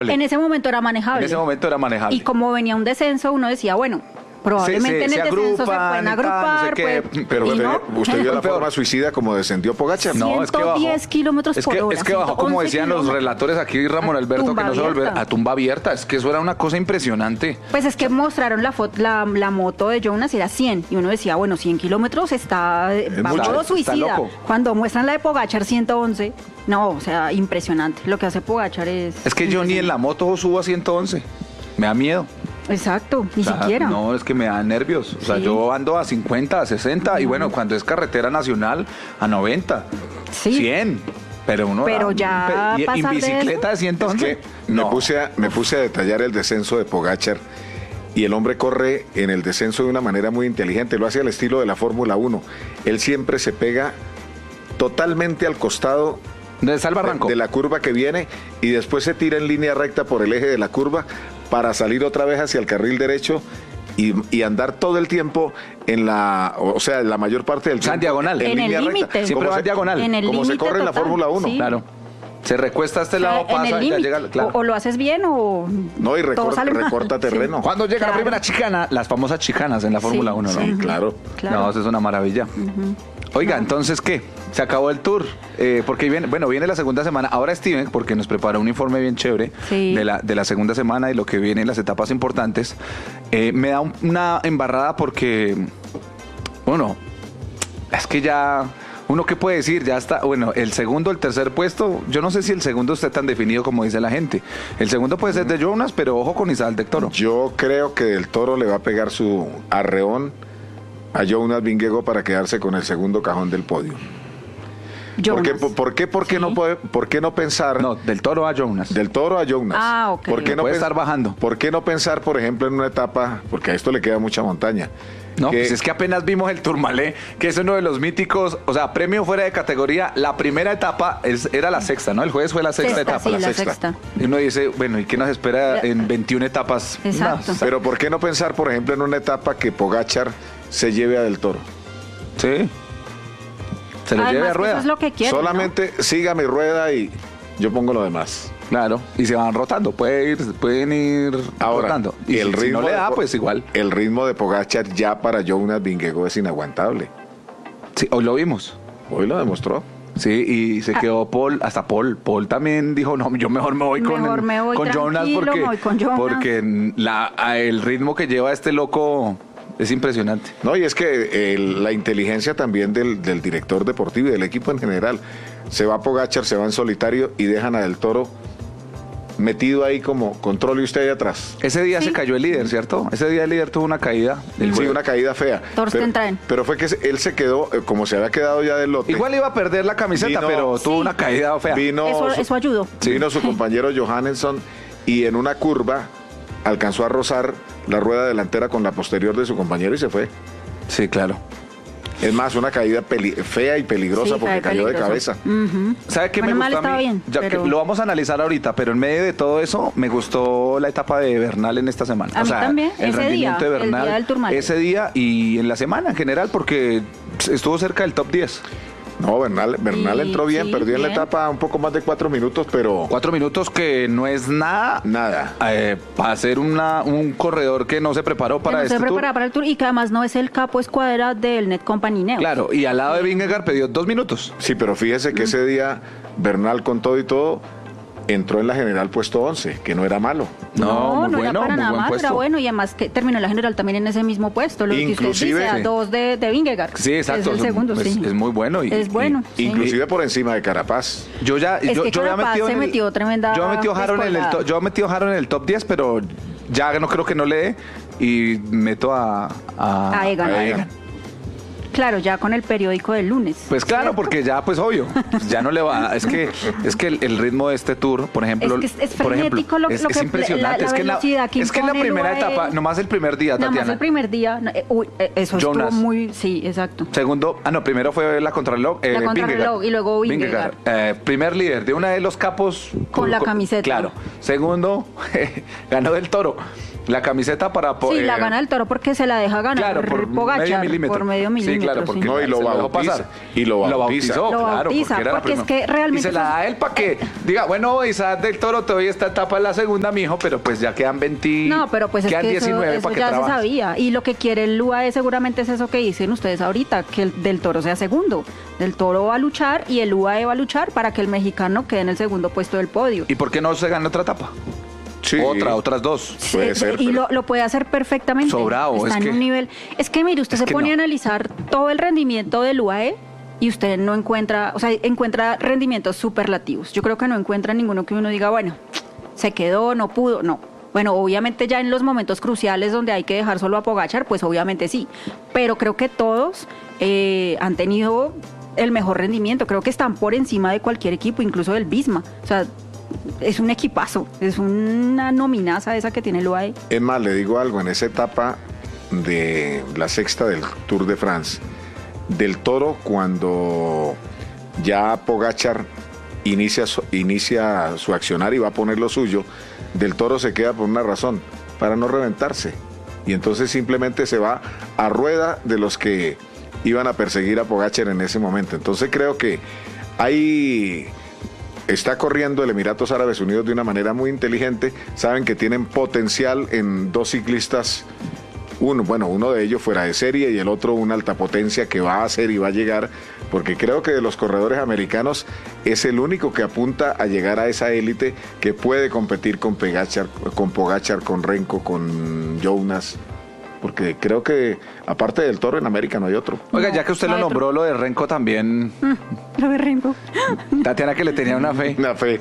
En ese momento era manejable. En ese momento era manejable. Y como venía un descenso, uno decía, bueno, probablemente en el descenso se pueden agrupar. No sé qué. Pero no. usted vio la forma suicida como descendió Pogacar. No, es que bajó. 110 kilómetros por hora. Es que bajó, como 111 decían los kilómetros. relatores aquí, Ramón Alberto, que tumba no se volvió abierta. a tumba abierta. Es que eso era una cosa impresionante. Pues es que mostraron la foto, la moto de Jonas y era 100. Y uno decía, bueno, 100 kilómetros va mucho, todo está suicida. loco. Cuando muestran la de Pogacar 111, no, o sea, impresionante. Lo que hace Pogacar Es que yo ni en la moto subo a 111. Me da miedo. Exacto, ni O sea, siquiera. No, es que me da nervios. O sea, Sí. yo ando a 50, a 60 y bueno, cuando es carretera nacional, a 90, Sí. 100. Pero uno Pero ya y en pasar de bicicleta de Es 111. que me puse a detallar el descenso de Pogacar y el hombre corre en el descenso de una manera muy inteligente, lo hace al estilo de la Fórmula 1. Él siempre se pega totalmente al costado ¿Dónde está el barranco? de la curva que viene y después se tira en línea recta por el eje de la curva para salir otra vez hacia el carril derecho y andar todo el tiempo en la mayor parte del O sea, en tiempo diagonal. En el línea recta. límite. Siempre va en diagonal. En el Como se límite corre en la total, Fórmula 1. sí. Claro. Se recuesta a este O sea, lado, en pasa el y ya límite. llega. Claro. O lo haces bien o No, y todo sale mal. recorta terreno. Sí. Cuando llega la Claro. primera chicana, las famosas chicanas en la Fórmula 1, ¿no? Sí, claro. Claro. No, eso es una maravilla. Oiga, entonces, ¿qué? Se acabó el tour. Porque viene la segunda semana. Ahora Steven, porque nos preparó un informe bien chévere Sí. de la segunda semana y lo que viene en las etapas importantes. Me da una embarrada porque, bueno, es que ya... Uno qué puede decir, ya está, bueno, el segundo, el tercer puesto, yo no sé si el segundo esté tan definido como dice la gente. El segundo puede ser de Jonas, pero ojo con Isabel del Toro. Yo creo que Del Toro le va a pegar su arreón a Jonas Vingegaard para quedarse con el segundo cajón del podio. Jonas. ¿Por qué no pensar No, del Toro a Jonas. Del Toro a Jonas? Ah, ok. ¿Por qué no Puede pens- estar bajando. ¿Por qué no pensar, por ejemplo, en una etapa, porque a esto le queda mucha montaña? No, que- pues es que apenas vimos el Tourmalet, que es uno de los míticos, o sea, premio fuera de categoría. La primera etapa era la sexta, ¿no? El jueves fue la sexta Sexta, etapa. sí, la la sexta. sexta. Y uno dice, bueno, ¿y qué nos espera en 21 etapas? Exacto. más? Pero ¿por qué no pensar, por ejemplo, en una etapa que Pogacar se lleve a Del Toro? Sí. Se lo Además, lleve a que rueda. eso es lo que quieren, Solamente siga mi rueda y yo pongo lo demás. Claro, y se van rotando, pueden ir Ahora, rotando. Y el si ritmo no le de da, Po- pues igual. El ritmo de Pogacar ya para Jonas Vingegaard es inaguantable. Sí, hoy lo vimos. Hoy lo demostró. Sí, y se quedó Paul, hasta Paul. Paul también dijo, no, yo mejor me voy con Jonas tranquilo, me voy con Jonas. porque el ritmo que lleva este loco es impresionante. No, y es que la inteligencia también del director deportivo y del equipo en general. Se va Pogacar, se va en solitario y dejan a Del Toro metido ahí como controle usted ahí atrás. Ese día Sí. se cayó el líder, ¿cierto? Ese día el líder tuvo una caída. del Sí, juego. una caída fea. Torsten Traen. Pero fue que él se quedó, como se había quedado ya del lote. Igual iba a perder la camiseta, Vino- pero tuvo Sí. una caída fea. Vino, Eso ayudó. vino su compañero Johannesson y en una curva alcanzó a rozar la rueda delantera con la posterior de su compañero y se fue. Sí, claro. Es más, una caída fea y peligrosa Sí, porque fea y cayó de peligrosa. cabeza. ¿Sabe qué Bueno, me mal gustó a estaba mí? bien, Ya pero- que lo vamos a analizar ahorita, pero en medio de todo eso me gustó la etapa de Bernal en esta semana. A mí también, el ese rendimiento día, de el Bernal, día del Tourmalet. ese día y en la semana en general porque estuvo cerca del top 10. No, Bernal Y- entró bien, sí, perdió en la bien. etapa un poco más de 4 minutos, pero 4 minutos que no es nada nada. para ser un corredor que no se preparó para Que no este se tour. prepara para el tour y que además no es el capo escuadra del Net Company Neo. Claro, y al lado de Vingegaard perdió 2 minutos. Sí, pero fíjese que ese día Bernal con todo y todo entró en la general puesto 11, que no era malo. No, muy no bueno, era para muy nada buen mal, puesto. era bueno y además que terminó la general también en ese mismo puesto, lo que usted Inclusive, dice, a sí. 2 de Vingegaard. Sí, exacto. Es el segundo, es, sí. es muy bueno. Es bueno, sí. Inclusive por encima de Carapaz. Yo ya, Es yo, que yo ya Carapaz metido se en el- metió tremenda Yo metí a Harold en el descolgada. yo metí a Harold en el top 10, pero ya no creo que no le dé y meto a Egan. A Egan. Claro, ya con el periódico del lunes. Pues claro, ¿cierto? porque ya pues obvio, pues, ya no le va, es que el ritmo de este tour, por ejemplo, Es que es por ejemplo, frenético lo es que- impresionante, la es que velocidad que es que en la impone el primera UAE, etapa, nomás el primer día, Nada más Tatiana. el primer día, eso Jonas. estuvo muy, sí, exacto. Segundo, primero fue la contrarreloj, La contrarreloj, y luego Vingegaard. Primer líder de una de los capos Con la camiseta. Claro. Segundo, ganó Del Toro. La camiseta para... Sí, la gana el Toro porque se la deja ganar Claro, por Pogacar, medio milímetro. por medio milímetro. Sí, claro, porque No, y lo se dejó bautiza, pasar. y lo bautiza. Lo Lo claro, bautiza, era la porque es primera. que realmente Y se la da a él para que diga, bueno, Isaac del Toro, te doy esta etapa en la segunda, mijo, pero pues ya quedan 20... No, pero pues es quedan que 19 eso para que ya se trabajes. sabía. Y lo que quiere el UAE seguramente es eso que dicen ustedes ahorita, que el del Toro sea segundo. Del Toro va a luchar y el UAE va a luchar para que el mexicano quede en el segundo puesto del podio. ¿Y por qué no se gana otra etapa? Sí. Otras dos. Puede ser, Y pero- lo puede hacer perfectamente. Sobrado, Está es en que- un nivel. Es que mire, usted es se que pone a no. analizar todo el rendimiento del UAE y usted no encuentra, o sea, encuentra rendimientos superlativos. Yo creo que no encuentra ninguno que uno diga, bueno, se quedó, no pudo, no. Bueno, obviamente ya en los momentos cruciales donde hay que dejar solo a Pogacar, pues obviamente sí. Pero creo que todos han tenido el mejor rendimiento. Creo que están por encima de cualquier equipo, incluso del Visma. O sea, es un equipazo, es una nominaza esa que tiene el UAE. Es más, le digo algo, en esa etapa de la sexta del Tour de France, del Toro, cuando ya Pogacar inicia su accionar y va a poner lo suyo, del Toro se queda por una razón, para no reventarse. Y entonces simplemente se va a rueda de los que iban a perseguir a Pogacar en ese momento. Entonces creo que ahí está corriendo el Emiratos Árabes Unidos de una manera muy inteligente. Saben que tienen potencial en dos ciclistas, uno de ellos fuera de serie y el otro una alta potencia que va a hacer y va a llegar, porque creo que de los corredores americanos es el único que apunta a llegar a esa élite que puede competir con Pogacar, con Renko, con Jonas, porque creo que aparte del Toro en América no hay otro. Oiga, No, ya que usted no lo hay otro. nombró, lo de Renko también, Lo de Renko. Tatiana que le tenía una fe. Una fe.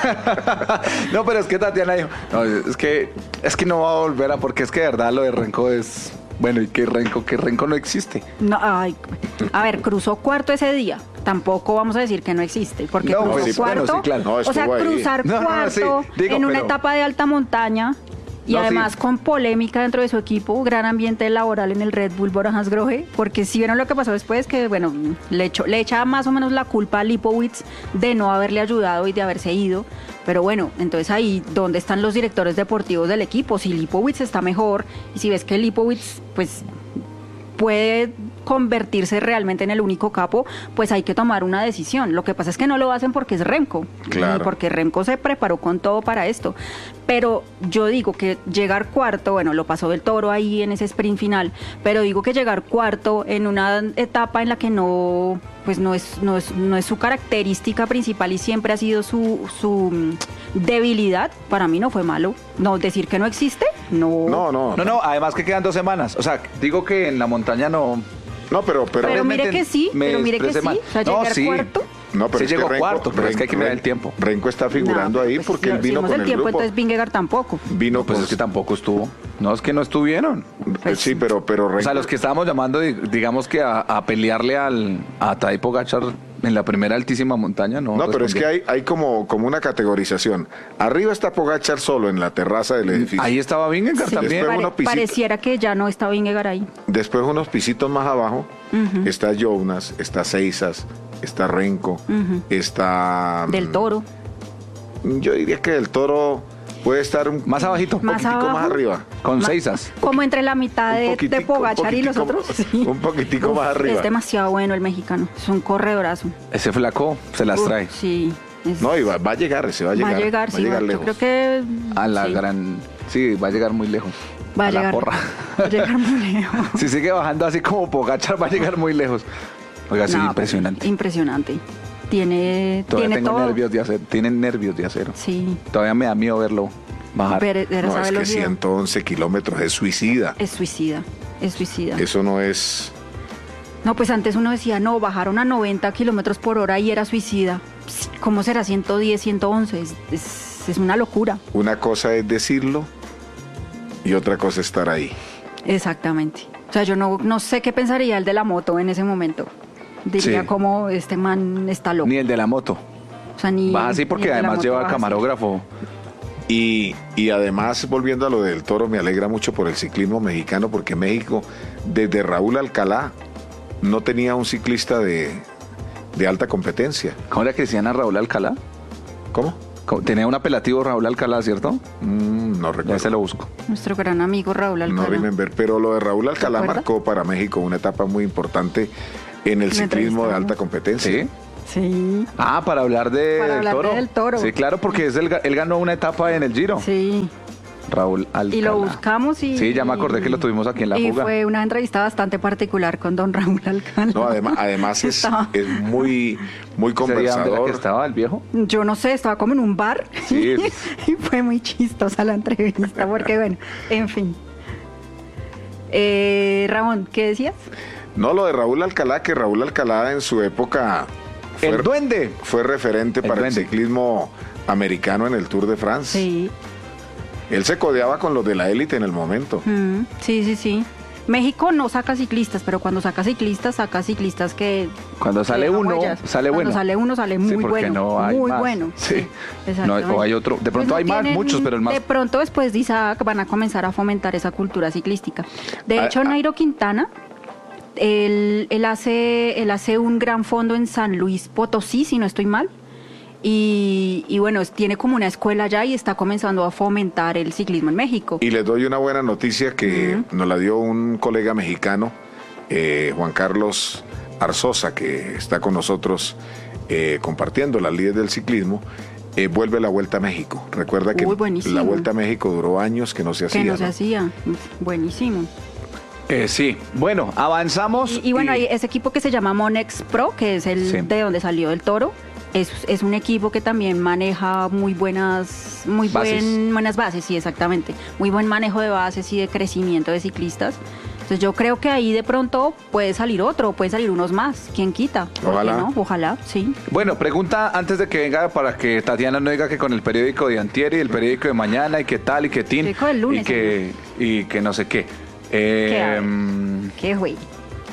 No, pero es que Tatiana dijo, no, es que no va a volver porque es que de verdad lo de Renko es, bueno, y que Renko no existe. No, ay, a ver, cruzó cuarto ese día. Tampoco vamos a decir que no existe, porque No, cruzó pues sí, cuarto. bueno, sí, claro. No, o sea, estuvo ahí. cruzar No, no, cuarto sí, digo, en una pero- etapa de alta montaña y No, además sí. con polémica dentro de su equipo, gran ambiente laboral en el Red Bull Bora-Hansgrohe, porque si vieron lo que pasó después, que bueno, le echa más o menos la culpa a Lipowitz de no haberle ayudado y de haberse ido. Pero bueno, entonces ahí, ¿dónde están los directores deportivos del equipo? Si Lipowitz está mejor y si ves que Lipowitz, pues puede convertirse realmente en el único capo, pues hay que tomar una decisión. Lo que pasa es que no lo hacen porque es Remco, Claro. porque Remco se preparó con todo para esto. Pero yo digo que llegar cuarto, bueno, lo pasó del Toro ahí en ese sprint final, pero digo que llegar cuarto en una etapa en la que no, pues no es su característica principal y siempre ha sido su debilidad, para mí no fue malo. No, decir que no existe, no. No, además que quedan 2 semanas. O sea, digo que en la montaña no... No, pero Pero mire que sí, me expresé sí. mal. O sea, No, llegar sí. cuarto. No, pero Sí es que llegó Renko- cuarto, pero es que hay que mirar el tiempo. Renko está figurando No, ahí pues, porque él si vino hicimos con el el tiempo, grupo. entonces Vingegaard tampoco. Vino No, pues con- es que tampoco estuvo. No, es que no estuvieron. Sí, pero Renko... O sea, los que estábamos llamando, digamos que a pelearle a Tadej Pogacar en la primera altísima montaña, no. No, pero es que respondieron. hay como una categorización. Arriba está Pogacar solo en la terraza del edificio. Ahí estaba Vingegaard Sí, también. Después unos pisitos. pareciera que ya no está Vingegaard ahí. Después unos pisitos más abajo está Jonas, está Seisas, está Renko, está... Del Toro. Yo diría que del Toro puede estar un Más abajito. un Más poquitico abajo. más arriba. Con seisas. Como entre la mitad Un de poquitico, Pogacar y los un otros. poquitico, Sí. un poquitico más arriba. Es demasiado bueno el mexicano. Es un corredorazo. Ese flaco se las Uf, trae. Sí. No, y va a llegar, ese va a llegar. Va a llegar, sí. Yo lejos. creo que. A la sí, gran... Sí, va a llegar muy lejos. Va a la llegar. porra. Va a llegar muy lejos. Si sigue bajando así como Pogacar, va a llegar muy lejos. Oiga, sí, No, impresionante. pues, impresionante. Tiene Todavía tengo todo. nervios de acero. Tienen nervios de acero. Sí. Todavía me da miedo verlo bajar. Ver No, esa es que velocidad. 111 kilómetros es suicida. Es suicida. Es suicida. Eso no es... No, pues antes uno decía, no, bajaron a 90 kilómetros por hora y era suicida. Pss, ¿cómo será 110, 111? Es una locura. Una cosa es decirlo y otra cosa es estar ahí. Exactamente. O sea, yo no sé qué pensaría el de la moto en ese momento. Diría Sí. como este man está loco. Ni el de la moto. O sea, ni, Baja así ni porque el de la además moto lleva baja así. camarógrafo. Y además, volviendo a lo del Toro, me alegra mucho por el ciclismo mexicano, porque México, desde Raúl Alcalá, no tenía un ciclista de alta competencia. ¿Cómo le decían a Raúl Alcalá? ¿Cómo? Tenía un apelativo Raúl Alcalá, ¿cierto? No Ya recuerdo. se lo busco. Nuestro gran amigo Raúl Alcalá. No remember, pero lo de Raúl Alcalá acuerdas? marcó para México una etapa muy importante en el Lo ciclismo de entrevistamos. alta competencia. ¿Sí? Sí, Para hablar de Para del hablar Toro. del Toro. Sí, claro, porque él ganó una etapa en el Giro. sí. Raúl Alcalá. Y lo buscamos y... Sí, ya me acordé que lo tuvimos aquí en la y fuga. fue una entrevista bastante particular con don Raúl Alcalá. No, además es muy, muy ¿Ese día dónde era conversador. que estaba el viejo? Yo no sé, estaba como en un bar Sí. y fue muy chistosa la entrevista porque bueno, en fin. Ramón, ¿qué decías? No, lo de Raúl Alcalá, que Raúl Alcalá en su época ¡El duende! fue referente El para el duende. ciclismo americano en el Tour de France. Sí. Él se codeaba con los de la élite en el momento. Sí. México no saca ciclistas, pero cuando saca ciclistas que... Cuando sale dejan uno, huellas. sale bueno. Cuando sale uno, sale muy Sí, porque bueno. no hay muy más. bueno. Sí. No, exactamente. o hay otro. De pronto no hay más, muchos, pero el más. De pronto después de Isaac van a comenzar a fomentar esa cultura ciclística. De Ah, hecho, ah. Nairo Quintana, él hace un gran fondo en San Luis Potosí, si no estoy mal. Y bueno, tiene como una escuela allá y está comenzando a fomentar el ciclismo en México. Y les doy una buena noticia que nos la dio un colega mexicano, Juan Carlos Arzosa, que está con nosotros compartiendo las líderes del ciclismo. Vuelve la Vuelta a México. Recuerda que Uy, buenísimo. la Vuelta a México duró años que no se hacía. Que no se ¿no? hacía. Buenísimo. Sí. Bueno, avanzamos. Y bueno, hay ese equipo que se llama Monex Pro, que es el Sí. de donde salió el Toro. Es un equipo que también maneja buenas bases, sí, exactamente. Muy buen manejo de bases y de crecimiento de ciclistas. Entonces yo creo que ahí de pronto puede salir otro, pueden salir unos más. ¿Quién quita? ¿Por qué Ojalá. no? Ojalá, sí. Bueno, pregunta antes de que venga para que Tatiana no diga que con el periódico de antier y el periódico de mañana y que tal y que tin Periódico del lunes, y que no sé qué. ¿Qué güey?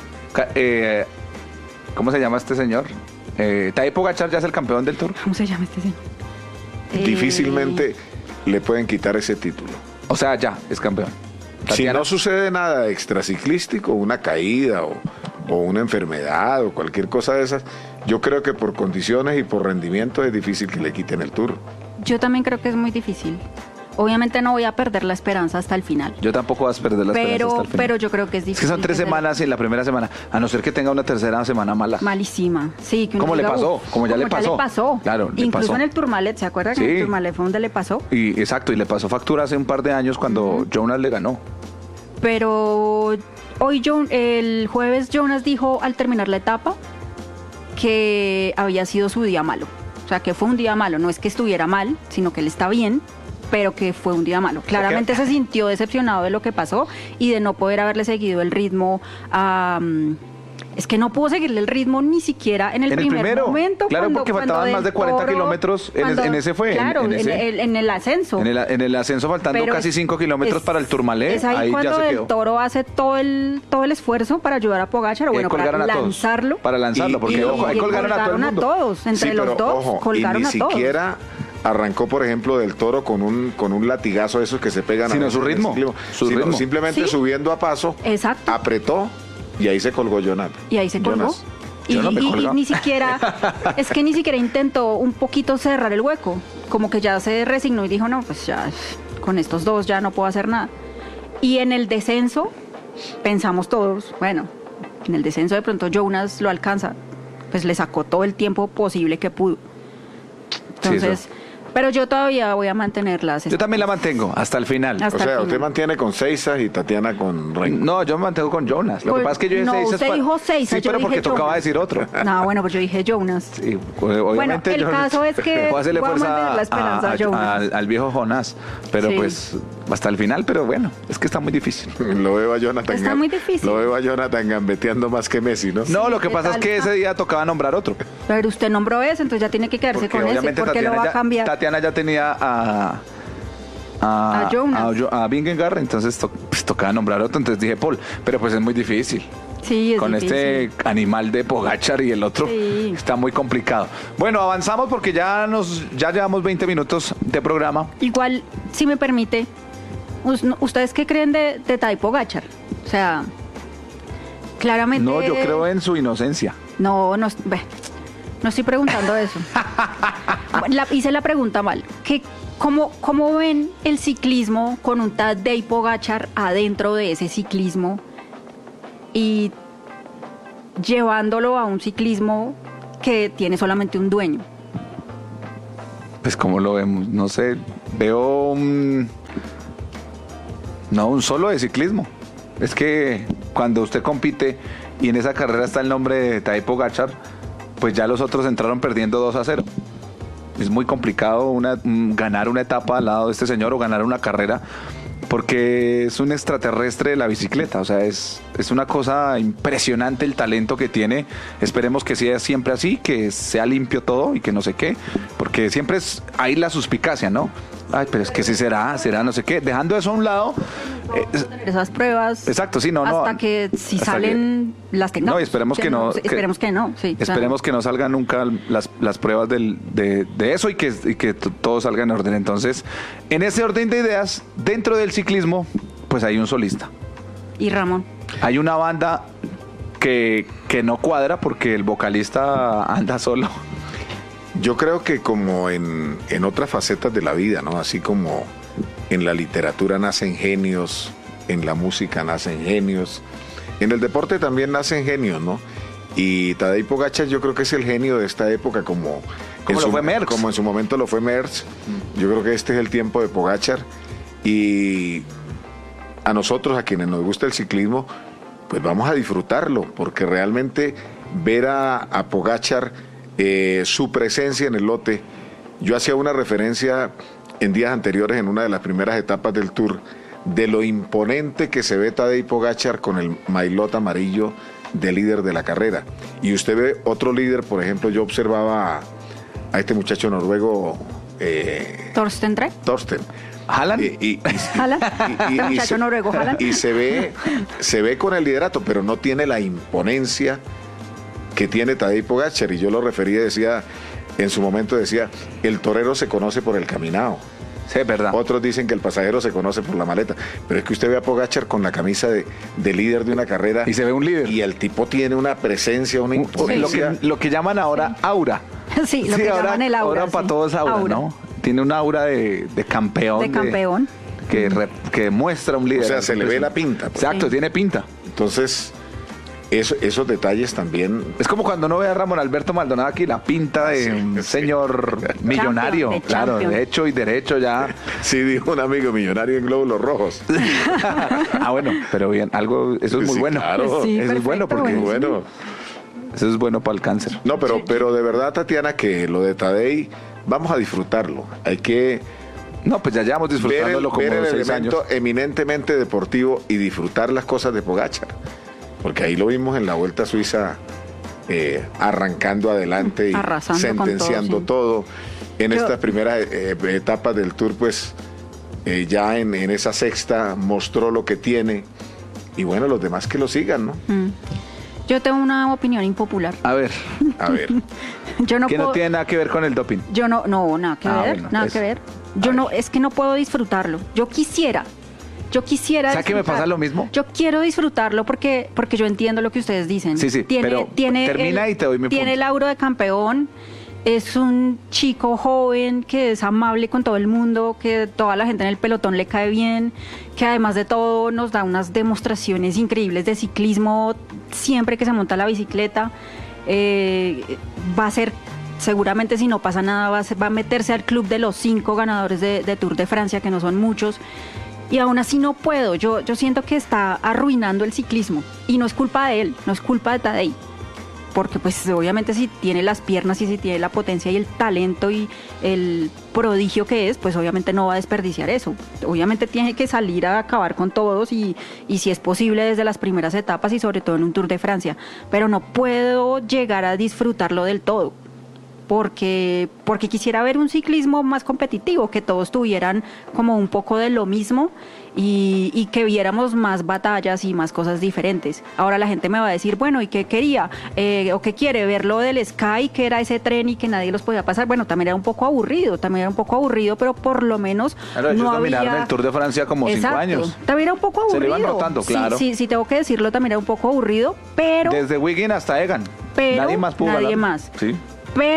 ¿Cómo se llama este señor? Tadej Pogačar ya es el campeón del Tour. ¿Cómo se llama este señor? Difícilmente le pueden quitar ese título. O sea, ya es campeón. Si Tatiana. no sucede nada extraciclístico, una caída o una enfermedad o cualquier cosa de esas, yo creo que por condiciones y por rendimiento es difícil que le quiten el Tour. Yo también creo que es muy difícil. Obviamente no voy a perder la esperanza hasta el final. Yo tampoco vas a perder la esperanza hasta el final. Pero yo creo que es Es difícil. que son 3 se- semanas y la primera semana, a no ser que tenga una tercera semana mala. Malísima, sí. Que uno ¿Cómo le diga, pasó? "Uf", Como ya le pasó. Claro, le Incluso pasó. en el Tourmalet, ¿se acuerda que Sí. en el Tourmalet fue donde le pasó? Y exacto, y le pasó factura hace un par de años cuando Jonas le ganó. Pero hoy el jueves Jonas dijo al terminar la etapa que había sido su día malo. O sea, que fue un día malo. No es que estuviera mal, sino que él está bien, pero que fue un día malo. Claramente se sintió decepcionado de lo que pasó y de no poder haberle seguido el ritmo a... es que no pudo seguirle el ritmo ni siquiera en el primer momento. Claro, porque faltaban del más de 40 Toro, kilómetros en ese fue. Claro, en ese. en el ascenso. En el ascenso faltando Pero casi 5 kilómetros es- para el Tourmalet, Es ahí, ahí ya cuando se el quedó. Toro hace todo el esfuerzo para ayudar a Pogačar, o bueno, para colgaron a todos. lanzarlo. Para lanzarlo, porque ojo, ahí colgaron a todo el mundo. todos, entre Sí, los pero, dos, ojo, colgaron y a ni todos. siquiera arrancó, por ejemplo, del Toro con un latigazo de esos que se pegan Sino veces su en el ritmo, ciclismo, su sino ritmo. simplemente Sí. subiendo a paso, Exacto. apretó y ahí se colgó Jonathan. Y ahí se colgó. Jonas. Y, Yo no me y colgo. ni siquiera, es que ni siquiera intentó un poquito cerrar el hueco. Como que ya se resignó y dijo, no, pues ya con estos dos ya no puedo hacer nada. Y en el descenso, pensamos todos, bueno, en el descenso de pronto Jonas lo alcanza. Pues le sacó todo el tiempo posible que pudo. Entonces, pero yo todavía voy a mantenerlas. Yo también la mantengo hasta el final. Hasta O sea, el usted final. mantiene con Seiza y Tatiana con Renko. No, yo me mantengo con Jonas. Lo que Pues, pasa es que yo no, Seiza usted pa- dijo Seiza, Sí, yo pero porque dije tocaba Jonas. decir otro. No, bueno, pues yo dije Jonas. Sí, obviamente el caso es que puedo hacerle voy a fuerza mantener la esperanza a Jonas. al viejo Jonás, pero Sí. pues hasta el final, pero bueno, es que está muy difícil. Lo veo a Jonathan. Está muy difícil. Lo veo a Jonathan gambeteando más que Messi, ¿no? No, lo que ¿qué pasa es tal? que ese día tocaba nombrar otro. Pero usted nombró ese, entonces ya tiene que quedarse Porque con ese, obviamente porque lo va a cambiar. Tatiana ya tenía A Jonas. a Vingegaard, entonces pues, tocaba nombrar otro, entonces dije Paul, pero pues es muy difícil. Sí, es Con difícil. este animal de Pogačar y el otro Sí. está muy complicado. Bueno, avanzamos porque ya llevamos 20 minutos de programa. Igual, si me permite, ¿ustedes qué creen de Tadej Pogačar? O sea, claramente... No, yo creo en su inocencia. No estoy preguntando eso. Hice la pregunta mal. ¿Cómo ven el ciclismo con un Tadej Pogačar adentro de ese ciclismo y llevándolo a un ciclismo que tiene solamente un dueño? Pues como lo vemos, no sé, veo un solo de ciclismo. Es que cuando usted compite y en esa carrera está el nombre de Tadej Pogačar, pues ya los otros entraron perdiendo 2-0. Es muy complicado ganar una etapa al lado de este señor o ganar una carrera, porque es un extraterrestre de la bicicleta. O sea, es una cosa impresionante el talento que tiene. Esperemos que sea siempre así, que sea limpio todo y que no sé qué, porque siempre hay la suspicacia, ¿no? Ay, pero es que sí será no sé qué. Dejando eso a un lado. Esas pruebas. Exacto, sí, hasta que si salen las tengamos. No, y esperemos que no. Esperemos que no, sí. Esperemos que no salgan nunca las pruebas de eso y que todo salga en orden. Entonces, en ese orden de ideas, dentro del ciclismo, pues hay un solista. Y Ramón. Hay una banda que no cuadra porque el vocalista anda solo. Yo creo que como en otras facetas de la vida, ¿no? Así como en la literatura nacen genios, en la música nacen genios, en el deporte también nacen genios, ¿no? Y Tadej Pogačar yo creo que es el genio de esta época, como en su momento lo fue Merckx. Yo creo que este es el tiempo de Pogačar, y a nosotros, a quienes nos gusta el ciclismo, pues vamos a disfrutarlo, porque realmente ver a Pogačar, su presencia en el lote. Yo hacía una referencia en días anteriores, en una de las primeras etapas del Tour, de lo imponente que se ve Tadej Pogačar con el maillot amarillo de líder de la carrera. Y usted ve otro líder, por ejemplo, yo observaba a este muchacho noruego, Torsten. ¿Haaland? Este muchacho noruego, Haaland. Y se ve con el liderato, pero no tiene la imponencia que tiene Tadej Pogačar. Y yo lo refería, en su momento decía, el torero se conoce por el caminado. Sí, es verdad. Otros dicen que el pasajero se conoce por la maleta. Pero es que usted ve a Pogačar con la camisa de líder de una carrera. Y se ve un líder. Y el tipo tiene una presencia, una imponencia. Lo que llaman ahora aura. Sí, lo que llaman el aura. Ahora para todos aura, ¿no? Tiene un aura de campeón. De campeón. Que muestra un líder. O sea, se le ve la pinta. Pues. Exacto, sí. Tiene pinta. Entonces, esos detalles también. Es como cuando uno ve a Ramón Alberto Maldonado aquí, la pinta de un señor millonario, claro, de hecho y derecho ya. Sí, dijo un amigo, millonario en glóbulos rojos. Bueno, pero bien, eso es muy bueno. Claro. Sí, eso perfecto, es bueno porque bueno. Eso es bueno para el cáncer. No, pero de verdad, Tatiana, que lo de Tadej, vamos a disfrutarlo. Hay que No, pues ya llevamos disfrutándolo como ver el 6 años. elemento eminentemente deportivo y disfrutar las cosas de Pogačar. Porque ahí lo vimos en la Vuelta a Suiza, arrancando adelante y arrasando sentenciando todo. En estas primeras etapas del Tour, pues ya en esa sexta mostró lo que tiene. Y bueno, los demás que lo sigan, ¿no? Yo tengo una opinión impopular. A ver. Yo no que puedo, no tiene nada que ver con el doping. Yo no, nada que ver, bueno, nada pues, que ver. Yo no, es que no puedo disfrutarlo. Yo quisiera. ¿Sabes que me pasa lo mismo? Yo quiero disfrutarlo porque yo entiendo lo que ustedes dicen. Sí, pero termina y te doy mi punto. Tiene el aura de campeón. Es un chico joven que es amable con todo el mundo, que toda la gente en el pelotón le cae bien, que además de todo nos da unas demostraciones increíbles de ciclismo siempre que se monta la bicicleta. Va a ser, seguramente si no pasa nada, va a meterse al club de los 5 ganadores de Tour de Francia, que no son muchos. Y aún así no puedo. Yo siento que está arruinando el ciclismo. Y no es culpa de él, no es culpa de Tadej. Porque pues obviamente si tiene las piernas y si tiene la potencia y el talento y el prodigio que es, pues obviamente no va a desperdiciar eso. Obviamente tiene que salir a acabar con todos y si es posible desde las primeras etapas y sobre todo en un Tour de Francia. Pero no puedo llegar a disfrutarlo del todo. Porque quisiera ver un ciclismo más competitivo, que todos tuvieran como un poco de lo mismo y que viéramos más batallas y más cosas diferentes. Ahora la gente me va a decir, bueno, ¿y qué quería? ¿O qué quiere? ¿Ver lo del Sky, que era ese tren y que nadie los podía pasar? Bueno, también era un poco aburrido, pero por lo menos claro, no había... dominaron el Tour de Francia como 5 años. También era un poco aburrido. Se le iban rotando, claro. Sí, tengo que decirlo, también era un poco aburrido, pero... Desde Wiggin hasta Egan. Nadie más pudo Nadie ganar. más. Sí. Pero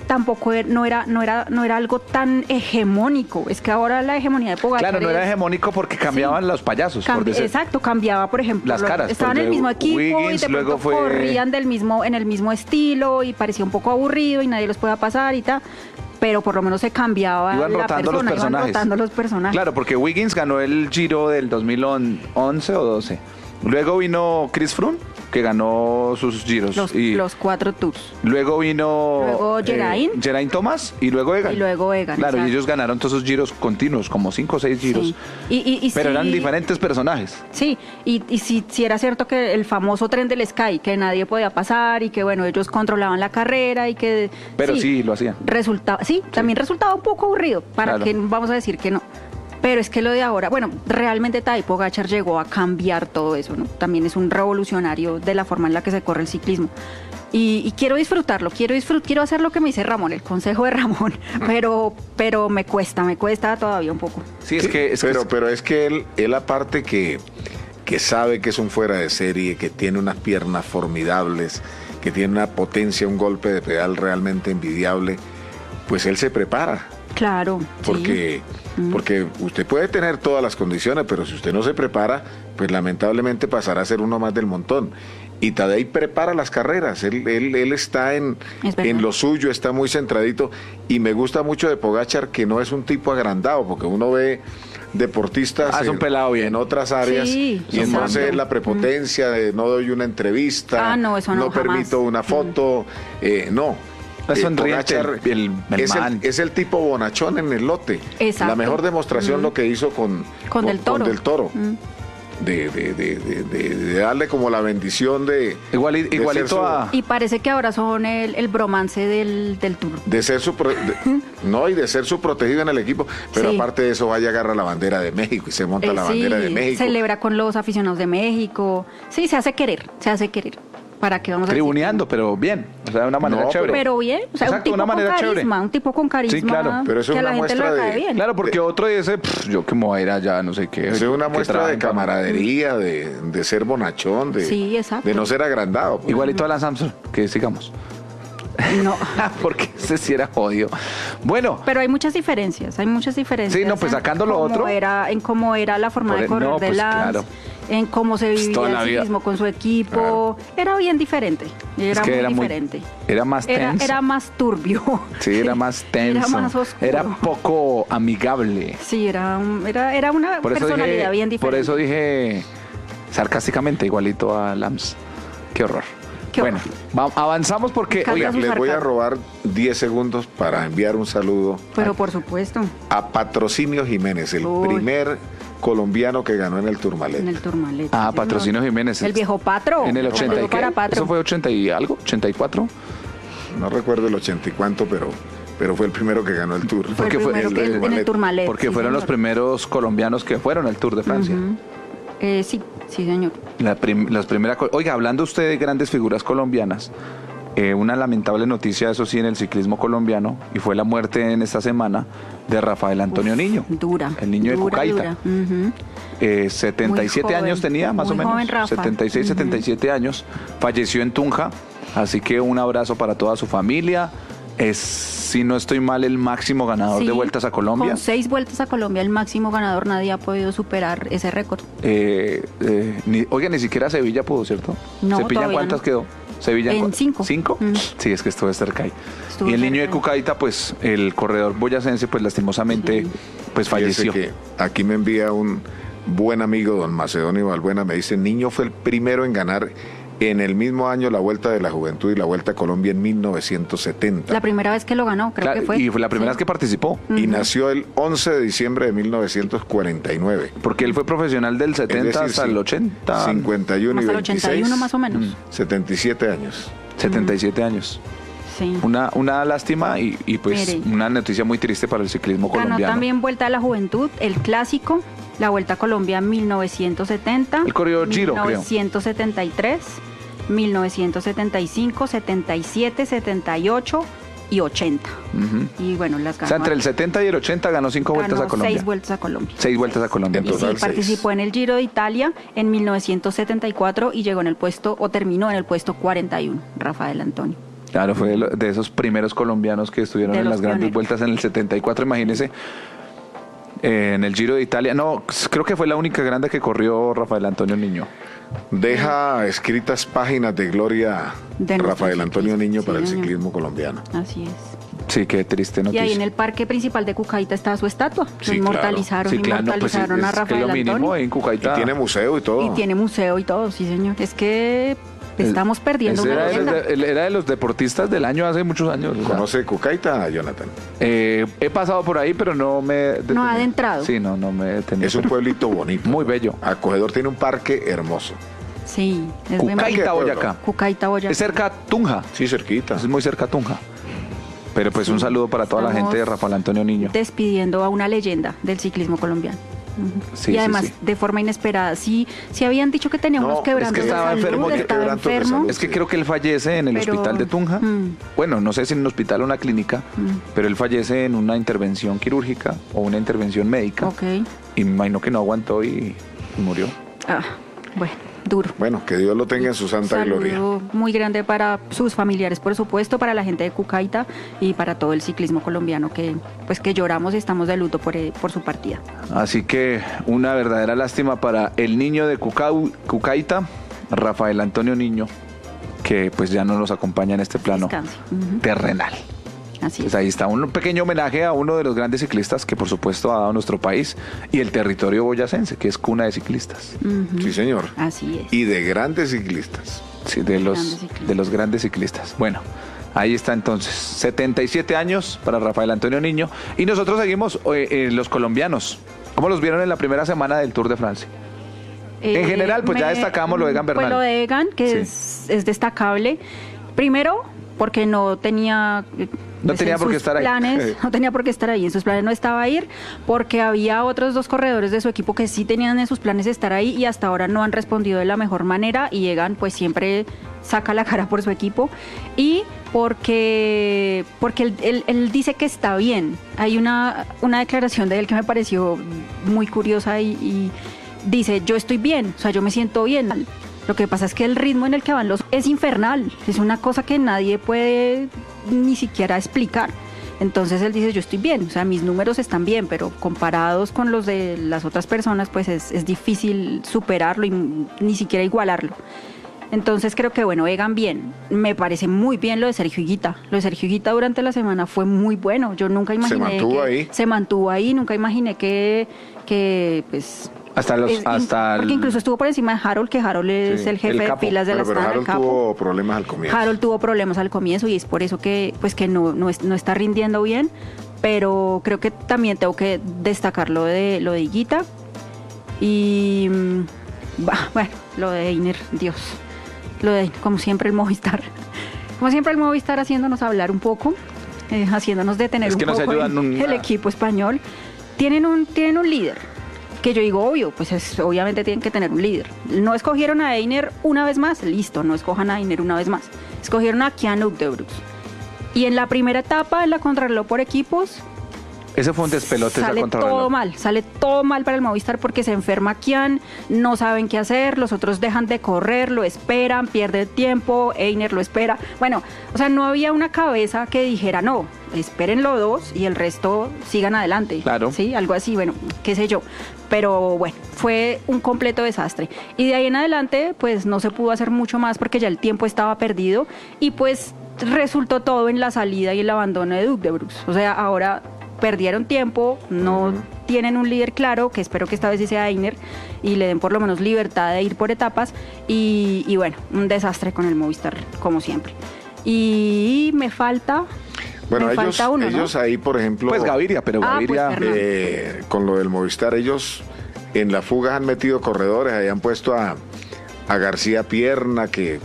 tampoco no era algo tan hegemónico. Es que ahora la hegemonía de Pogacar Claro, no era hegemónico porque cambiaban los payasos. por decir. Exacto, cambiaba, por ejemplo, Las caras, estaban en el mismo equipo Wiggins, y de luego pronto corrían en el mismo estilo y parecía un poco aburrido y nadie los podía pasar y tal. Pero por lo menos se cambiaba Iban la rotando persona, los personajes. iban rotando los personajes. Claro, porque Wiggins ganó el Giro del 2011 o 12. Luego vino Chris Froome, que ganó sus giros. Los 4 tours. Luego vino Geraint Thomas y luego Egan. Claro, exacto. Y ellos ganaron todos esos giros continuos, como 5 o 6 giros. Sí. Pero eran diferentes personajes. Sí, y sí era cierto que el famoso tren del Sky, que nadie podía pasar y que bueno, ellos controlaban la carrera y que... Pero sí lo hacían. También resultaba un poco aburrido, para que vamos a decir que no. Pero es que lo de ahora, bueno, realmente Tadej Pogačar llegó a cambiar todo eso, ¿no? También es un revolucionario de la forma en la que se corre el ciclismo. Y quiero disfrutarlo, quiero hacer lo que me dice Ramón, el consejo de Ramón, pero me cuesta todavía un poco. Sí, pero es que él aparte que sabe que es un fuera de serie, que tiene unas piernas formidables, que tiene una potencia, un golpe de pedal realmente envidiable, pues él se prepara. Claro. Porque usted puede tener todas las condiciones, pero si usted no se prepara, pues lamentablemente pasará a ser uno más del montón. Y Tadej prepara las carreras, él está en lo suyo, está muy centradito, y me gusta mucho de Pogačar que no es un tipo agrandado, porque uno ve deportistas es un pelado bien. en otras áreas, y entonces la prepotencia de no doy una entrevista, no permito una foto, no. Es sonriente, es el tipo bonachón en el lote. Exacto. La mejor demostración lo que hizo con Del Toro. De darle como la bendición de igualito a... Y parece que ahora son el bromance del Tour. De ser su protegido en el equipo, pero aparte de eso vaya a agarrar la bandera de México y se monta la bandera de México. Celebra con los aficionados de México. Sí, se hace querer. ¿Para qué vamos a tribuneando, pero bien, o sea, de una manera chévere. Pero bien, o sea, exacto, un tipo con carisma, sí, claro, pero eso que es a la gente lo cae bien. Claro, porque otro dice, yo que me voy a ir allá, no sé qué. Eso es una muestra de camaradería, de ser bonachón, de no ser agrandado. Pues. Igualito a Lance Armstrong, que sigamos. No. Porque ese sí era jodido. Bueno. Pero hay muchas diferencias. Sí, no, pues sacando lo otro. En cómo era la forma de correr de Lance. Claro. En cómo se vivía el ciclismo con su equipo. Claro. Era bien diferente. Era muy diferente. Era más tenso. Era más turbio. Sí, era más tenso. Era más oscuro. Era poco amigable. Sí, era una personalidad bien diferente. Por eso dije sarcásticamente igualito a Lance. Qué horror. Bueno, avanzamos porque... Oiga, les voy a robar 10 segundos para enviar un saludo. Pero por supuesto. A Patrocinio Jiménez, el primer colombiano que ganó en el Tourmalet. Patrocinio Jiménez. El viejo Patro. En el 80 y qué? ¿Eso fue 80 y algo? ¿84? No recuerdo el 80 y cuánto, pero fue el primero que ganó el Tour. Porque fue en el Tourmalet. Porque fueron los primeros colombianos que fueron al Tour de Francia. Sí, señor. Las primeras. Oiga, hablando usted de grandes figuras colombianas, una lamentable noticia, eso sí, en el ciclismo colombiano, y fue la muerte en esta semana de Rafael Antonio Niño. Dura. El niño de Cucaita. 77 años tenía, más o menos. Joven, Rafa. 76, 77 años. Falleció en Tunja, así que un abrazo para toda su familia. Es, si no estoy mal, el máximo ganador de Vueltas a Colombia. Con 6 Vueltas a Colombia, el máximo ganador, nadie ha podido superar ese récord. Ni siquiera Sevilla pudo, ¿cierto? No, ¿Sevilla cuántas quedó? Sevilla en 5. ¿5? Sí, es que estuvo cerca ahí. Y el niño de Cucaita, pues, el corredor boyacense, pues, lastimosamente, pues, falleció. Que aquí me envía un buen amigo, don Macedonio Valbuena, me dice, Niño fue el primero en ganar en el mismo año la Vuelta de la Juventud y la Vuelta a Colombia en 1970. La primera vez que lo ganó, creo que fue. Y fue la primera vez que participó. Y nació el 11 de diciembre de 1949. Porque él fue profesional del 70 hasta el 80. 51 y 26. Hasta el 81 más o menos. 77 años. 77 años. Sí. Una lástima y pues una noticia muy triste para el ciclismo colombiano. Ganó también Vuelta a la Juventud, el Clásico, la Vuelta a Colombia en 1970. El corrió Giro, 1973, 1975, 77, 78 y 80. Y bueno, las ganó. O sea, entre el 70 y el 80 ganó 5 vueltas a Colombia. 6 vueltas a Colombia. 6 vueltas a Colombia. En total, y participó en el Giro de Italia en 1974 y llegó en el puesto, o terminó en el puesto 41, Rafael Antonio. Claro, fue de esos primeros colombianos que estuvieron De en los las grandes pioneros. vueltas en el 74, imagínese. En el Giro de Italia, no, creo que fue la única grande que corrió Rafael Antonio Niño. Deja escritas páginas de gloria De nuestro Rafael Antonio ciclista, Niño sí, para el señor. ciclismo colombiano. Así es. Sí, qué triste Y noticia. ahí en el parque principal de Cucaita está su estatua. Sí, Inmortalizaron, Sí, claro, no, pues inmortalizaron a es que Rafael lo mínimo Antonio. en Y Cucaita. tiene museo y todo. Y tiene museo y todo, sí señor. Es que estamos perdiendo Ese una era, leyenda. era de los deportistas del año hace muchos años. o sea, ¿Conoce Cucaita, Jonathan? he pasado por ahí, pero no me he detenido. No ha adentrado. Sí, no me he detenido. Es un pueblito bonito. Muy bello. Acogedor, tiene un parque hermoso. Sí, es muy Cucaita, bonito. Boyacá. Cucaita, Boyacá. Es cerca a Tunja. Sí, cerquita. Es muy cerca a Tunja. Pero pues un saludo para toda la Estamos gente de Rafael Antonio Niño. Despidiendo a una leyenda del ciclismo colombiano. Ujú. Sí, y sí, además, sí. de forma inesperada. Sí habían dicho que tenía No, unos es que quebrantos de estaba salud, enfermo, estaba quebrantos de enfermo. salud. Es que creo que él fallece en el Pero, hospital de Tunja. Bueno, no sé si en un hospital o una clínica, pero él fallece en una intervención quirúrgica o una intervención médica. Ok. Y me imagino que no aguantó y murió. Ah, bueno, duro. Bueno, que Dios lo tenga en su santa Saludo gloria. muy grande para sus familiares, por supuesto, para la gente de Cucaita y para todo el ciclismo colombiano que lloramos y estamos de luto por su partida. Así que una verdadera lástima para el niño de Cucaita, Rafael Antonio Niño, que pues ya no nos acompaña en este plano Descanse. Ujú. terrenal. Así Pues es. ahí está un pequeño homenaje a uno de los grandes ciclistas que por supuesto ha dado nuestro país y el territorio boyacense, que es cuna de ciclistas. Ujú. Sí, señor. Así es. Y de grandes ciclistas. Sí, Grandes ciclistas. de los grandes ciclistas. Bueno, ahí está entonces, 77 años para Rafael Antonio Niño. Y nosotros seguimos los colombianos. ¿Cómo los vieron en la primera semana del Tour de Francia? En general, pues ya destacamos lo de Egan Bernal. Pues lo de Egan, que Sí. es destacable. Primero, porque no tenía... No tenía en por qué sus estar ahí. planes, no tenía por qué estar ahí. En sus planes no estaba ir, porque había otros dos corredores de su equipo que sí tenían en sus planes estar ahí y hasta ahora no han respondido de la mejor manera. Y Egan, pues siempre saca la cara por su equipo. Y porque él dice que está bien. Hay una declaración de él que me pareció muy curiosa y dice, yo estoy bien, o sea, yo me siento bien. Lo que pasa es que el ritmo en el que van los es infernal, es una cosa que nadie puede ni siquiera explicar. Entonces él dice, yo estoy bien, o sea, mis números están bien, pero comparados con los de las otras personas, pues es difícil superarlo y ni siquiera igualarlo. Entonces creo que, bueno, Egan bien. Me parece muy bien lo de Sergio Higuita. Lo de Sergio Higuita durante la semana fue muy bueno. Yo nunca imaginé mantuvo ahí. Se mantuvo ahí, nunca imaginé que pues... Porque incluso estuvo por encima de Harold, que Harold es Sí, el jefe el de capo. filas de la Pero Astana, el Harold capo. tuvo problemas al comienzo. Harold tuvo problemas al comienzo y es por eso que no está rindiendo bien, pero creo que también tengo que destacar lo de Higuita y bueno, lo de Einer, Dios, lo de como siempre el Movistar haciéndonos hablar un poco, haciéndonos detener Es que un nos poco ayudan el equipo español. Tienen un líder. Que yo digo, obvio, pues obviamente tienen que tener un líder. No escogieron a Einer una vez más, listo, no escojan a Einer una vez más. Escogieron a Kian Ucdebrooks. Y en la primera etapa, en la contrarreloj por equipos, Ese fue un despelote esa sale contrarreloj. todo mal para el Movistar porque se enferma Kian, no saben qué hacer, los otros dejan de correr, lo esperan, pierde tiempo, Einer lo espera. Bueno, o sea, no había una cabeza que dijera, no, espérenlo dos y el resto sigan adelante. Claro. Sí, algo así, bueno, qué sé yo. Pero bueno, fue un completo desastre. Y de ahí en adelante, pues no se pudo hacer mucho más porque ya el tiempo estaba perdido y pues resultó todo en la salida y el abandono de Ucdebrooks. O sea, ahora perdieron tiempo, no tienen un líder claro, que espero que esta vez sí sea Einer, y le den por lo menos libertad de ir por etapas, y bueno, un desastre con el Movistar, como siempre. Y me falta... Bueno, me ellos, falta uno, ¿no? ellos ahí, por ejemplo, Pues Gaviria, pero Ah, pues Gaviria... Fernando. con lo del Movistar, ellos en la fuga han metido corredores, ahí han puesto a García Pierna, que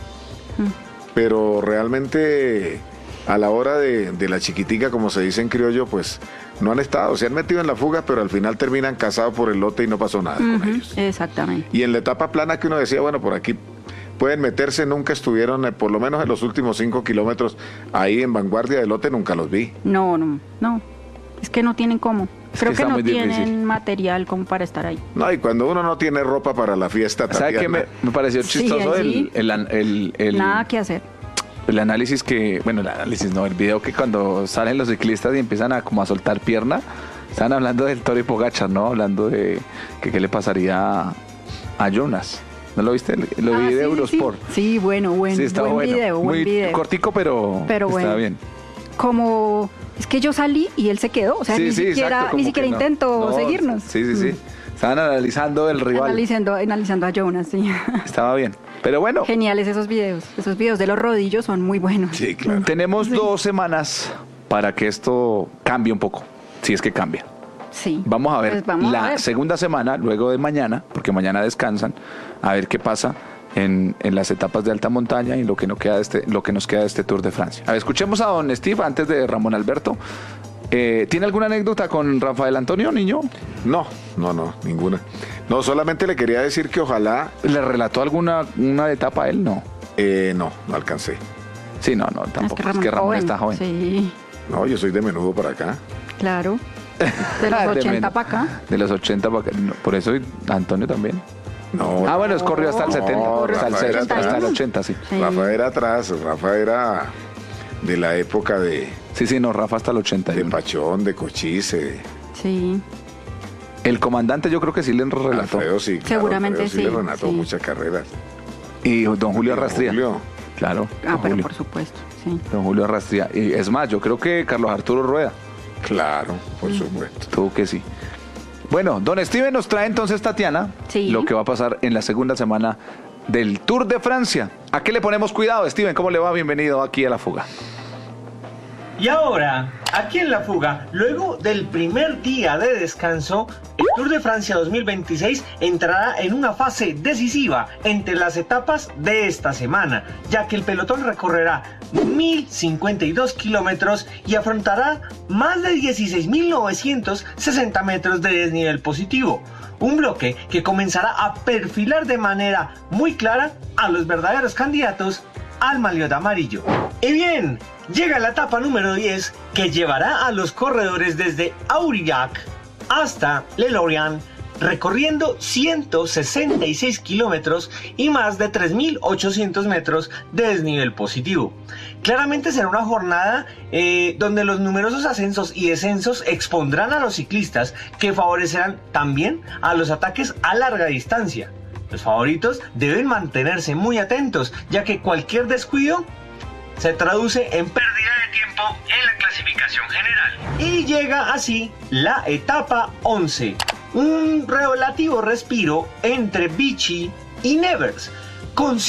pero realmente a la hora de la chiquitica, como se dice en criollo, pues no han estado, se han metido en la fuga, pero al final terminan casados por el lote y no pasó nada con ellos. Exactamente. Y en la etapa plana que uno decía, bueno, por aquí pueden meterse, nunca estuvieron, por lo menos en los últimos 5 kilómetros, ahí en vanguardia del lote, nunca los vi. No, es que no tienen cómo. Es Creo que que está no muy tienen difícil. material como para estar ahí. No, y cuando uno no tiene ropa para la fiesta, ¿Sabe qué Tatiana, me pareció Sí, chistoso? allí. El Nada que hacer. el análisis que, bueno, el análisis no, el video que cuando salen los ciclistas y empiezan a como a soltar pierna, están hablando del Toro y Pogačar, ¿no? Hablando de que qué le pasaría a Jonas. ¿No lo viste? Lo vi de Eurosport. Sí, bueno. Sí, estaba buen video, muy video. Cortico, pero bueno. estaba bien. Como, es que yo salí y él se quedó, o sea, Sí, ni sí, siquiera exacto, como que no. intentó No, seguirnos. Sí. Estaban analizando el rival. Analizando a Jonas, sí. Estaba bien. Pero bueno, Geniales esos videos de los rodillos son muy buenos. Sí, claro. tenemos 2 semanas para que esto cambie un poco, si es que cambia. Sí. Vamos a ver Pues vamos la a ver. segunda semana, luego de mañana, porque mañana descansan, a ver qué pasa en las etapas de alta montaña y lo que nos queda de este Tour de Francia. A ver, escuchemos a don Steve antes de Ramón Alberto. ¿Tiene alguna anécdota con Rafael Antonio, niño? No, ninguna. No, solamente le quería decir que ojalá... ¿Le relató una etapa a él? No. No alcancé. Sí, no, tampoco. Es que Ramón está joven. Sí, No, yo soy de menudo para acá. claro. De los 80 menos. para acá. De los 80 para acá. No, por eso Antonio también. No, Bueno, es corrió hasta el 70. Hasta el Rafael 60, atrás. hasta el 80, sí. Sí. Rafa era atrás, Rafa era de la época de Sí, no, Rafa hasta el 81. Pachón, de Cochise. Sí. El comandante yo creo que sí le relató. Alfredo sí, claro, Seguramente Alfredo sí, le relató sí. muchas carreras. Y don Julio Don Arrastría. Julio, Claro, don Pero Julio. por supuesto, sí. Don Julio Arrastría. Y es más, yo creo que Carlos Arturo Rueda. claro, por supuesto. Tuvo que sí. Bueno, don Steven nos trae entonces, Tatiana, Sí. lo que va a pasar en la segunda semana del Tour de Francia. ¿A qué le ponemos cuidado, Steven? ¿Cómo le va? Bienvenido aquí a La Fuga. Y ahora, aquí en La Fuga, luego del primer día de descanso, el Tour de Francia 2026 entrará en una fase decisiva entre las etapas de esta semana, ya que el pelotón recorrerá 1.052 kilómetros y afrontará más de 16.960 metros de desnivel positivo. Un bloque que comenzará a perfilar de manera muy clara a los verdaderos candidatos al maillot amarillo. Y bien, llega la etapa número 10 que llevará a los corredores desde Aurillac hasta Le Lorient, recorriendo 166 kilómetros y más de 3.800 metros de desnivel positivo. Claramente será una jornada donde los numerosos ascensos y descensos expondrán a los ciclistas, que favorecerán también a los ataques a larga distancia. Los favoritos deben mantenerse muy atentos, ya que cualquier descuido se traduce en pérdida de tiempo en la clasificación general. Y llega así la etapa 11, un relativo respiro entre Vichy y Nevers. Con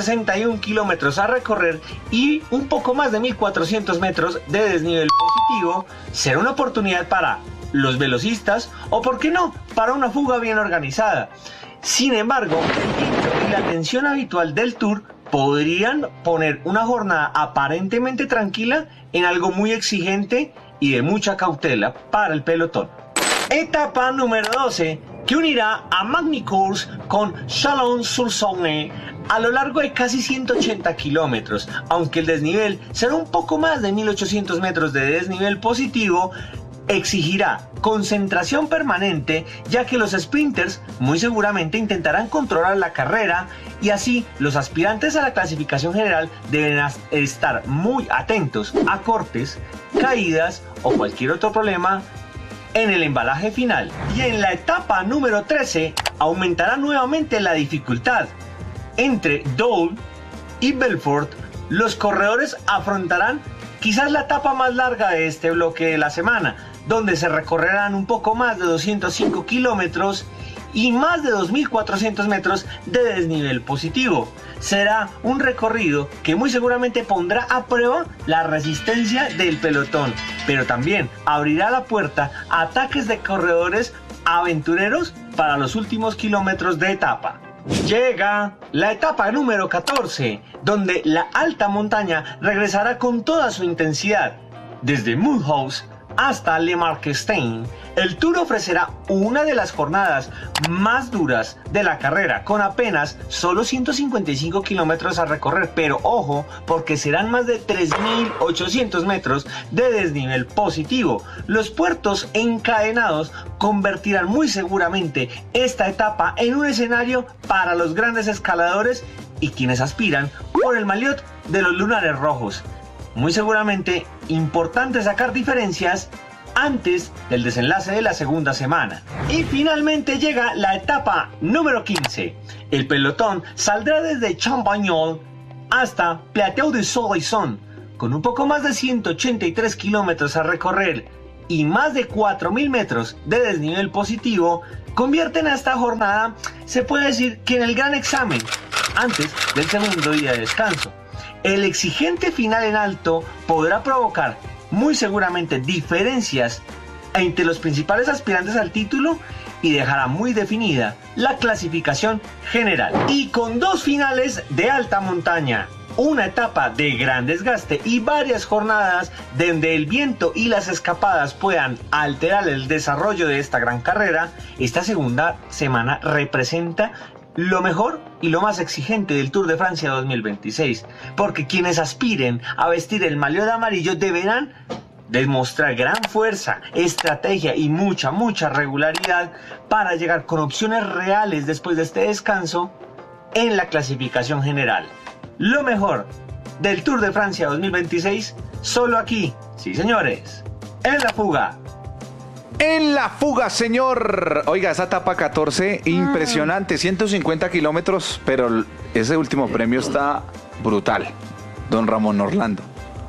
161 kilómetros a recorrer y un poco más de 1.400 metros de desnivel positivo, será una oportunidad para los velocistas o, por qué no, para una fuga bien organizada. Sin embargo, el tiempo y la tensión habitual del Tour podrían poner una jornada aparentemente tranquila en algo muy exigente y de mucha cautela para el pelotón. Etapa número 12, que unirá a Magny-Cours con Chalon-sur-Saône a lo largo de casi 180 kilómetros, aunque el desnivel será un poco más de 1.800 metros de desnivel positivo. Exigirá concentración permanente, ya que los sprinters muy seguramente intentarán controlar la carrera, y así los aspirantes a la clasificación general deben estar muy atentos a cortes, caídas o cualquier otro problema en el embalaje final. Y en la etapa número 13 aumentará nuevamente la dificultad. Entre Dole y Belfort, los corredores afrontarán quizás la etapa más larga de este bloque de la semana, donde se recorrerán un poco más de 205 kilómetros y más de 2.400 metros de desnivel positivo. Será un recorrido que muy seguramente pondrá a prueba la resistencia del pelotón, pero también abrirá la puerta a ataques de corredores aventureros para los últimos kilómetros de etapa. Llega la etapa número 14, donde la alta montaña regresará con toda su intensidad. Desde Mulhouse hasta Le Marquestein, el Tour ofrecerá una de las jornadas más duras de la carrera, con apenas solo 155 kilómetros a recorrer, pero ojo, porque serán más de 3.800 metros de desnivel positivo. Los puertos encadenados convertirán muy seguramente esta etapa en un escenario para los grandes escaladores y quienes aspiran por el maillot de los lunares rojos. Muy seguramente importante sacar diferencias antes del desenlace de la segunda semana. Y finalmente llega la etapa número 15. El pelotón saldrá desde Champagnol hasta Plateau de Soissons, con un poco más de 183 kilómetros a recorrer y más de 4.000 metros de desnivel positivo, convierten a esta jornada, se puede decir que en el gran examen, antes del segundo día de descanso. El exigente final en alto podrá provocar muy seguramente diferencias entre los principales aspirantes al título y dejará muy definida la clasificación general. Y con 2 finales de alta montaña, una etapa de gran desgaste y varias jornadas donde el viento y las escapadas puedan alterar el desarrollo de esta gran carrera, esta segunda semana representa lo mejor y lo más exigente del Tour de Francia 2026, porque quienes aspiren a vestir el maillot de amarillo deberán demostrar gran fuerza, estrategia y mucha regularidad para llegar con opciones reales después de este descanso en la clasificación general. Lo mejor del Tour de Francia 2026, solo aquí, sí señores, en la fuga. En la fuga, señor. Oiga, esa etapa 14, impresionante, 150 kilómetros, pero ese último premio está brutal, don Ramón Orlando.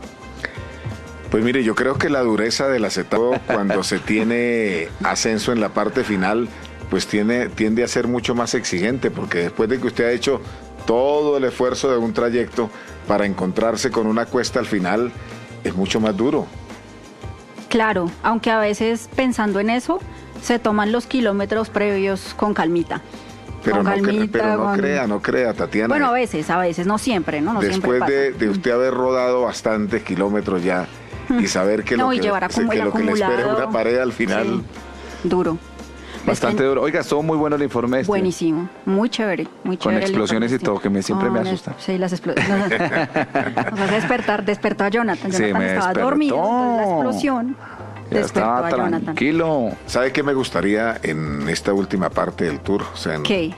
Pues mire, yo creo que la dureza de las etapas cuando se tiene ascenso en la parte final, pues tiende a ser mucho más exigente, porque después de que usted ha hecho todo el esfuerzo de un trayecto para encontrarse con una cuesta al final, es mucho más duro. Claro, aunque a veces pensando en eso, se toman los kilómetros previos con calmita. Pero no crea, Tatiana. Bueno, a veces, no siempre, ¿no? Después siempre de usted haber rodado bastantes kilómetros ya y saber que lo que le espera es una pared al final. Sí, duro. Bastante duro. Oiga, estuvo muy bueno el informe. Buenísimo, muy chévere. Con explosiones y todo, que siempre me asustan. Sí, las explosiones. Nos hace despertó a Jonathan. Sí, Jonathan estaba dormido, entonces la explosión ya estaba a Jonathan. Tranquilo. ¿Sabe qué me gustaría en esta última parte del tour? O sea, ¿qué?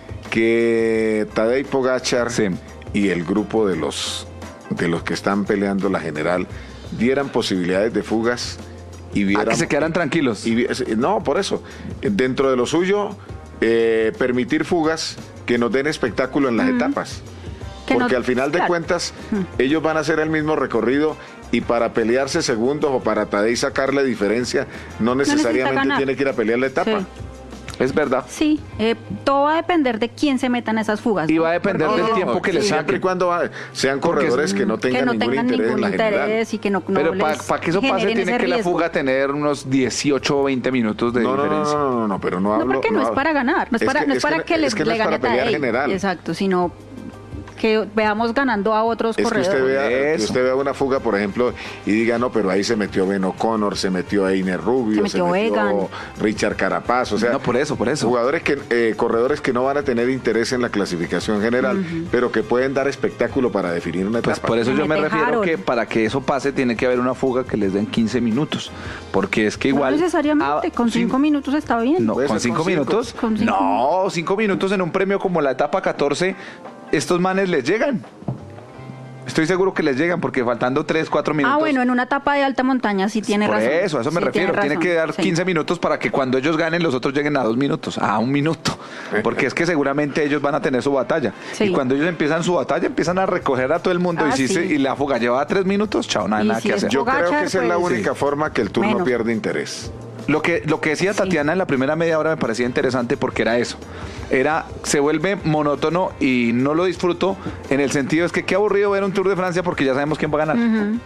Que Tadej Pogačar y el grupo de los que están peleando la general dieran posibilidades de fugas y vieran, que se quedaran tranquilos. No, por eso. Dentro de lo suyo, permitir fugas que nos den espectáculo en las etapas. Porque al final de cuentas, ellos van a hacer el mismo recorrido y para pelearse segundos o para Tadej sacarle diferencia, no necesariamente tiene que ir a pelear la etapa. Sí. Es verdad. Sí, todo va a depender de quién se meta en esas fugas. Y va a depender del tiempo que les siempre y cuando sean corredores que no tengan ningún interés en la general. Y que no pero para que eso pase tiene que la fuga tener unos 18 o 20 minutos de diferencia. No, pero no hablo. No, porque no es para ganar, no es para que le gane a pelear general. Exacto, sino que veamos ganando a otros corredores. Que usted vea una fuga, por ejemplo, y diga, no, pero ahí se metió Ben O'Connor, se metió Einer Rubio, se metió Richard Carapaz, o sea, no, por eso. Jugadores corredores que no van a tener interés en la clasificación general, pero que pueden dar espectáculo para definir una etapa. Pues por eso yo me refiero que para que eso pase tiene que haber una fuga que les den 15 minutos, porque es que igual... No necesariamente, con 5 minutos está bien. No, ¿con 5 minutos? No, 5 minutos en un premio como la etapa 14... Estos manes les llegan. Estoy seguro que les llegan porque faltando 3, 4 minutos. Bueno, en una etapa de alta montaña sí tiene razón. Por eso, a eso me refiero. Tiene que dar 15 minutos para que cuando ellos ganen los otros lleguen a 2 minutos, a 1 minuto. Porque es que seguramente ellos van a tener su batalla. Sí. Y cuando ellos empiezan su batalla, empiezan a recoger a todo el mundo. Y la fuga lleva 3 minutos, chao, nada que hacer. Yo creo que esa es la única forma que el Tour no pierde interés. Lo que decía Tatiana en la primera media hora me parecía interesante porque era eso. Se vuelve monótono y no lo disfruto en el sentido es que qué aburrido ver un Tour de Francia porque ya sabemos quién va a ganar.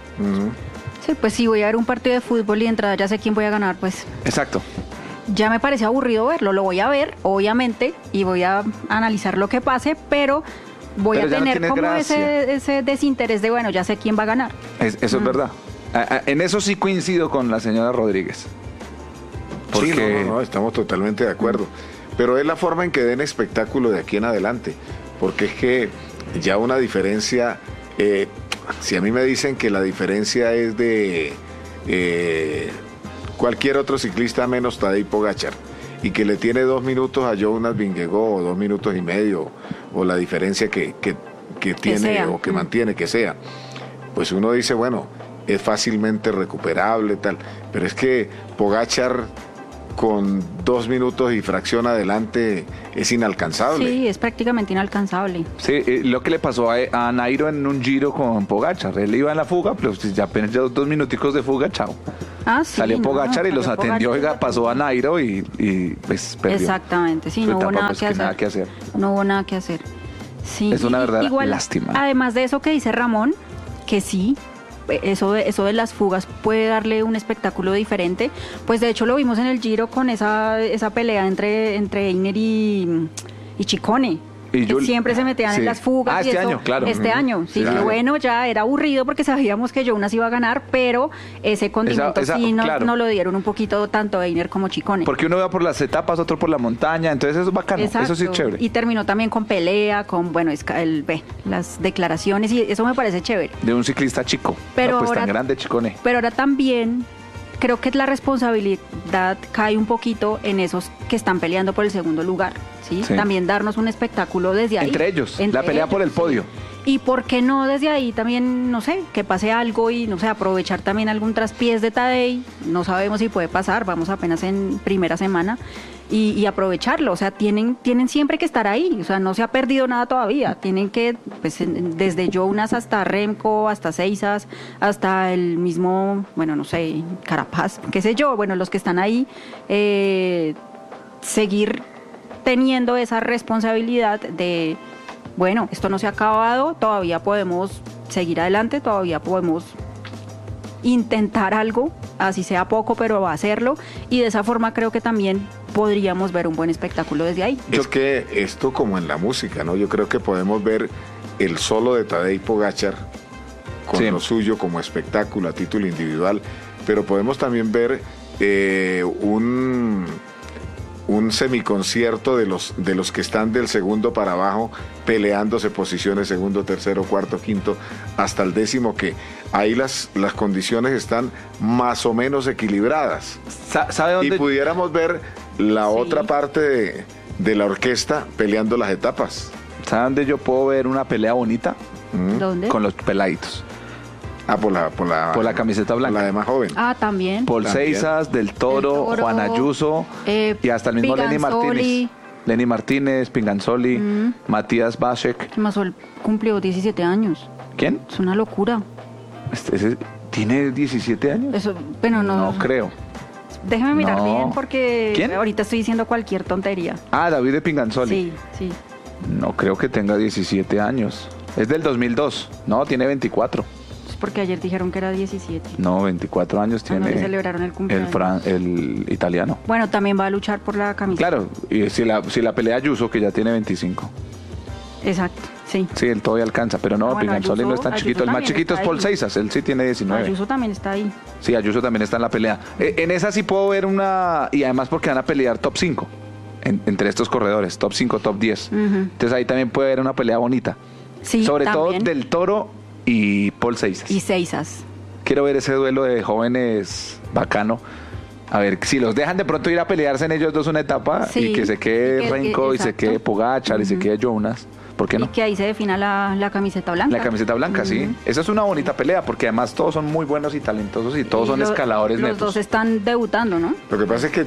Sí, pues si voy a ver un partido de fútbol y de entrada ya sé quién voy a ganar, pues. Exacto. Ya me parece aburrido verlo, lo voy a ver, obviamente, y voy a analizar lo que pase, pero voy a tener como ese desinterés de, bueno, ya sé quién va a ganar. Eso es verdad. En eso sí coincido con la señora Rodríguez. Porque... Sí, no, estamos totalmente de acuerdo. Pero es la forma en que den espectáculo de aquí en adelante. Porque es que ya una diferencia, si a mí me dicen que la diferencia es de cualquier otro ciclista menos Tadej Pogačar y que le tiene 2 minutos a Jonas Vingegaard o 2 minutos y medio o la diferencia que tiene sea. o que mantiene, que sea, pues uno dice, bueno, es fácilmente recuperable, tal, pero es que Pogačar con 2 minutos y fracción adelante es inalcanzable. Sí, es prácticamente inalcanzable. Sí, lo que le pasó a Nairo en un Giro con Pogačar. Él iba en la fuga, pero pues ya apenas 2 minuticos de fuga, chao. Ah, sí, Salió no, Pogačar y los salió atendió, Pogačar, oiga, pasó a Nairo y pues perdió. Exactamente, sí, Su no hubo etapa, nada, pues, que que hacer. hacer. No hubo nada que hacer. Sí, Es una verdadera igual, lástima. Además de eso que dice Ramón, que sí, eso de las fugas puede darle un espectáculo diferente. Pues de hecho lo vimos en el Giro con esa pelea entre Einer y Ciccone. Y Que siempre se metían sí. en las fugas. Ah, y este eso, año, claro. Este año, sí, Claro. bueno, ya era aburrido porque sabíamos que Jonas iba a ganar, pero ese condimento sí claro. no lo dieron un poquito tanto Einer como Ciccone. Porque uno va por las etapas, otro por la montaña, entonces eso es bacano, Exacto. eso sí es chévere. Y terminó también con pelea, con, bueno, las declaraciones, y eso me parece chévere. De un ciclista chico, Pero no, pues ahora- tan grande, Ciccone. Pero ahora también creo que la responsabilidad cae un poquito en esos que están peleando por el segundo lugar, ¿sí? Sí. También darnos un espectáculo desde ahí. Entre ellos, Entre la pelea por el ellos, podio. sí. Y por qué no desde ahí también, no sé, que pase algo y, no sé, aprovechar también algún traspiés de Tadej. No sabemos si puede pasar, vamos apenas en primera semana. Y aprovecharlo, o sea, tienen siempre que estar ahí, o sea, no se ha perdido nada todavía, tienen que, pues, desde Jonas hasta Remco, hasta Seisas, hasta el mismo, bueno, no sé, Carapaz, qué sé yo, bueno, los que están ahí, seguir teniendo esa responsabilidad de, bueno, esto no se ha acabado, todavía podemos seguir adelante, todavía podemos intentar algo, así sea poco, pero va a hacerlo, y de esa forma creo que también podríamos ver un buen espectáculo desde ahí. Es que esto como en la música, ¿no? Yo creo que podemos ver el solo de Tadej Pogačar con Sí. lo suyo como espectáculo a título individual, pero podemos también ver un semiconcierto de los que están del segundo para abajo peleándose posiciones segundo, tercero, cuarto, quinto, hasta el 10º, que ahí las condiciones están más o menos equilibradas. ¿Sabe Y dónde? pudiéramos ver la Sí. otra parte de la orquesta peleando las etapas. ¿Sabe dónde yo puedo ver una pelea bonita? ¿Dónde? Con los peladitos. Por la camiseta blanca. La de más joven. Ah, también. Paul También. Seisas, Del Toro, Del Toro, Juan Ayuso y hasta el mismo Lenny Pinganzoli. Martínez. Lenny Martínez, Pinganzoli, Matías Bashek. Masol cumplió 17 años. ¿Quién? Es una locura. Ese ¿tiene 17 años? Eso, bueno, no. No creo. Déjeme mirar No. bien porque ¿Quién? ahorita estoy diciendo cualquier tontería. Ah, David de Pinganzoli. Sí, sí. No creo que tenga 17 años. Es del 2002. No, tiene 24. Es porque ayer dijeron que era 17. No, 24 años Ah, no tiene le celebraron el cumpleaños. el italiano. Bueno, también va a luchar por la camiseta. Claro, y si la pelea Ayuso, que ya tiene 25. Exacto, sí. Sí, él todavía alcanza, pero no, Bueno, Pinganzoli no es tan Ayuso chiquito. El más también chiquito es está Paul ahí. Seisas, él sí tiene 19. Ayuso también está ahí. Sí, Ayuso también está en la pelea. En esa sí puedo ver una... Y además porque van a pelear top 5 entre estos corredores, top 5, top 10. Ujú. Entonces ahí también puede haber una pelea bonita. Sí, Sobre también. todo Del Toro y Paul Seisas. Y Seisas. Quiero ver ese duelo de jóvenes bacano. A ver, si los dejan de pronto ir a pelearse en ellos dos una etapa Sí, y que se quede y que- Renko y se exacto. quede Pogačar y se quede Jonas. ¿Por qué Y no? que ahí se defina la camiseta blanca. La camiseta blanca, sí. Esa es una bonita pelea porque además todos son muy buenos y talentosos y todos Y son escaladores Los netos. dos están debutando, ¿no? Lo que pasa es que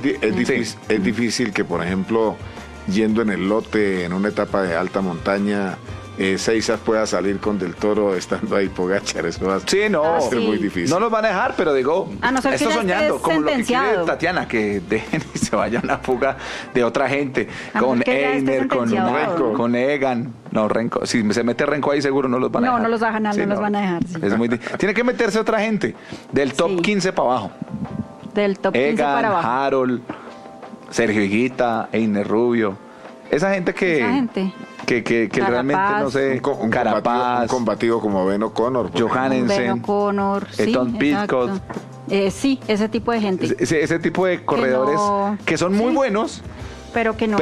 es difícil que, por ejemplo, yendo en el lote, en una etapa de alta montaña, Seisas pueda salir con Del Toro estando ahí Pogačar. Eso va a Sí, no. Ah, ser sí. muy difícil. No los van a dejar, pero digo, A no ser que esto ya soñando, estés como lo que sentenciado. quiere Tatiana, que dejen y se vaya a una fuga de otra gente, A no con ser que ya esté Einer, con sentenciado. Renko, con Egan. No, Renko, si se mete Renko ahí seguro no los van a No, dejar. no los van a- Sí, no los van a dejar, sí. Es tiene que meterse otra gente, del top Sí. 15 para abajo. Del top 15 Egan, para abajo. Harold, Sergio Higuita, Einer Rubio. Esa gente que... Esa gente. Que Carapaz. realmente, no sé, un Carapaz, combativo como Ben O'Connor. por Johannes, ejemplo. Ben O'Connor, sí, Tom Pitcock. exacto. Sí, ese tipo de gente. ese tipo de corredores no- que son muy sí. buenos, pero que no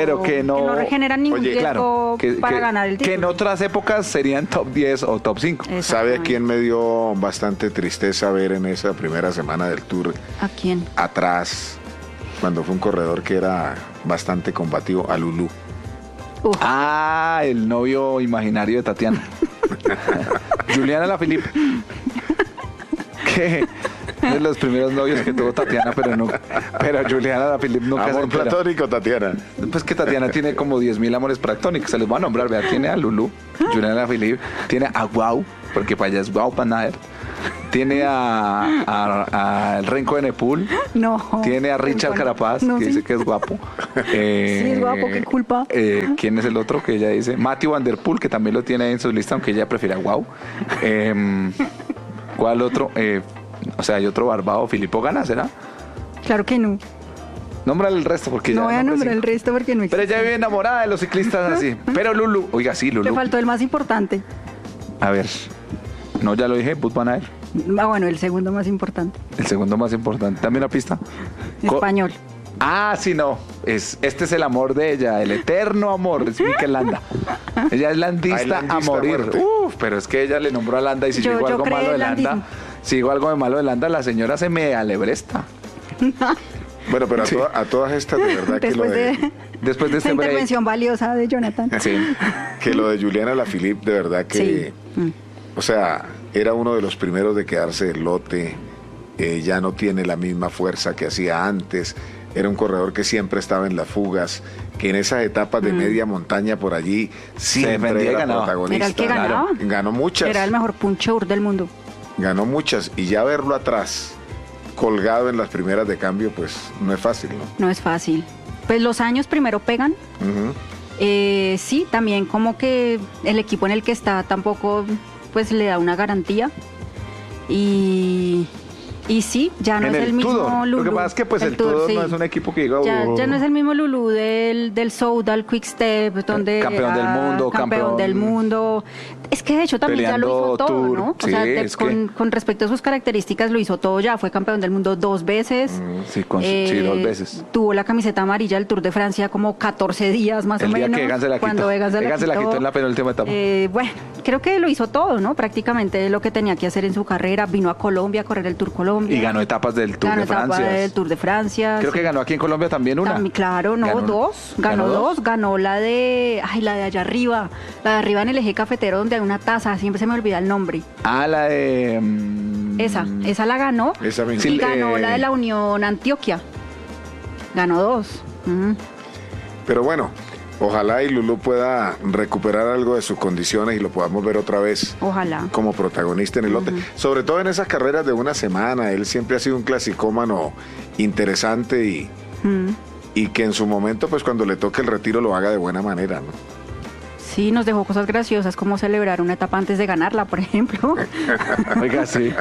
Oye, generan ningún riesgo claro, para ganar el que título. en otras épocas serían top 10 o top 5. ¿Sabe a Exactamente. quién me dio bastante tristeza ver en esa primera semana del Tour? ¿A quién? Atrás, cuando fue un corredor que era bastante combativo, a Lulú. Uf. Ah, el novio imaginario de Tatiana. Julián Alaphilippe. Que es de los primeros novios que tuvo Tatiana, pero Julián Alaphilippe nunca se Amor enteró. platónico, Tatiana. Pues que Tatiana tiene como 10.000 amores platónicos. Se los voy a nombrar. Vea, tiene a Lulú, Julián Alaphilippe, tiene a Guau, porque para allá es Guau Panader. Tiene a el Renko de Nepal. No. Tiene a Richard Bueno, Carapaz, no, que sí. dice que es guapo. Sí, es guapo, qué culpa. ¿Quién es el otro que ella dice? Matthew Van Der Poel, que también lo tiene ahí en su lista, aunque ella prefiere a Guau. ¿Cuál otro? O sea, hay otro barbado, Filippo Ganna, ¿será? Claro que no. Nómbrale el resto, porque No ya voy a nombré nombrar el cinco. resto porque no Pero existe. ella vive enamorada de los ciclistas así. Pero Lulu, oiga, sí, Te Lulu. faltó el más importante. A ver, no, ya lo dije, Wout van Aert, Ah, bueno, el segundo más importante. el segundo más importante. Dame una pista. Español. Ah, sí, no. Este es el amor de ella, el eterno amor, es Mikel Landa. Ella es landista, landista a morir. muerte. Uf, pero es que ella le nombró a Landa y si Yo digo algo creé malo de el Landa, landismo. si digo algo de malo de Landa, la señora se me alebresta. Bueno, pero Sí. a todas estas, de verdad que lo Después de, de Después de esta este break. intervención valiosa de Jonathan. Sí. que lo de Julián Alaphilippe, de verdad que, Sí. o sea, era uno de los primeros de quedarse del lote, ya no tiene la misma fuerza que hacía antes, era un corredor que siempre estaba en las fugas, que en esas etapas de media montaña por allí siempre defendía y era ganaba. protagonista. Era el que Claro. ganaba. Ganó muchas. Era el mejor puncheur del mundo. Ganó muchas y ya verlo atrás, colgado en las primeras de cambio, pues no es fácil, ¿no? No es fácil. Pues los años primero pegan. Ujú. Sí, también como que el equipo en el que está tampoco pues le da una garantía. Y sí, ya no En es el mismo Tudor. Lulú. Lo que pasa es que pues el Tudor sí. no es un equipo que diga... Ya no es el mismo Lulú del Soudal Quick Step, donde Campeón del mundo, campeón del mundo. Es que de hecho también ya lo Peleando hizo todo, Tour. ¿no? O Sí, sea, es que- con respecto a sus características lo hizo todo ya. Fue campeón del mundo 2 veces. Sí, sí, 2 veces. Tuvo la camiseta amarilla del Tour de Francia como 14 días más El o día menos. que Egan se la quitó. Cuando Egan se Egan se la quitó en la penúltima etapa. Bueno, creo que lo hizo todo, ¿no? Prácticamente lo que tenía que hacer en su carrera. Vino a Colombia a correr el Tour Colombia. Y ganó etapas del Tour Ganó de etapa Francia. del Tour de Francia. Creo sí. que ganó aquí en Colombia también una. Claro, no, Ganó- dos. Ganó dos. Ganó la de allá arriba. La de arriba en el eje cafetero donde hay una taza. Siempre se me olvida el nombre. Ah, la de... Esa la ganó. Esa misma. Y Sí, ganó la de la Unión Antioquia. Ganó 2. Pero bueno, ojalá y Lulú pueda recuperar algo de sus condiciones y lo podamos ver otra vez Ojalá. como protagonista en el lote. Sobre todo en esas carreras de una semana. Él siempre ha sido un clasicómano interesante y que en su momento, pues cuando le toque el retiro, lo haga de buena manera, ¿no? Sí, nos dejó cosas graciosas como celebrar una etapa antes de ganarla, por ejemplo. Oiga, sí.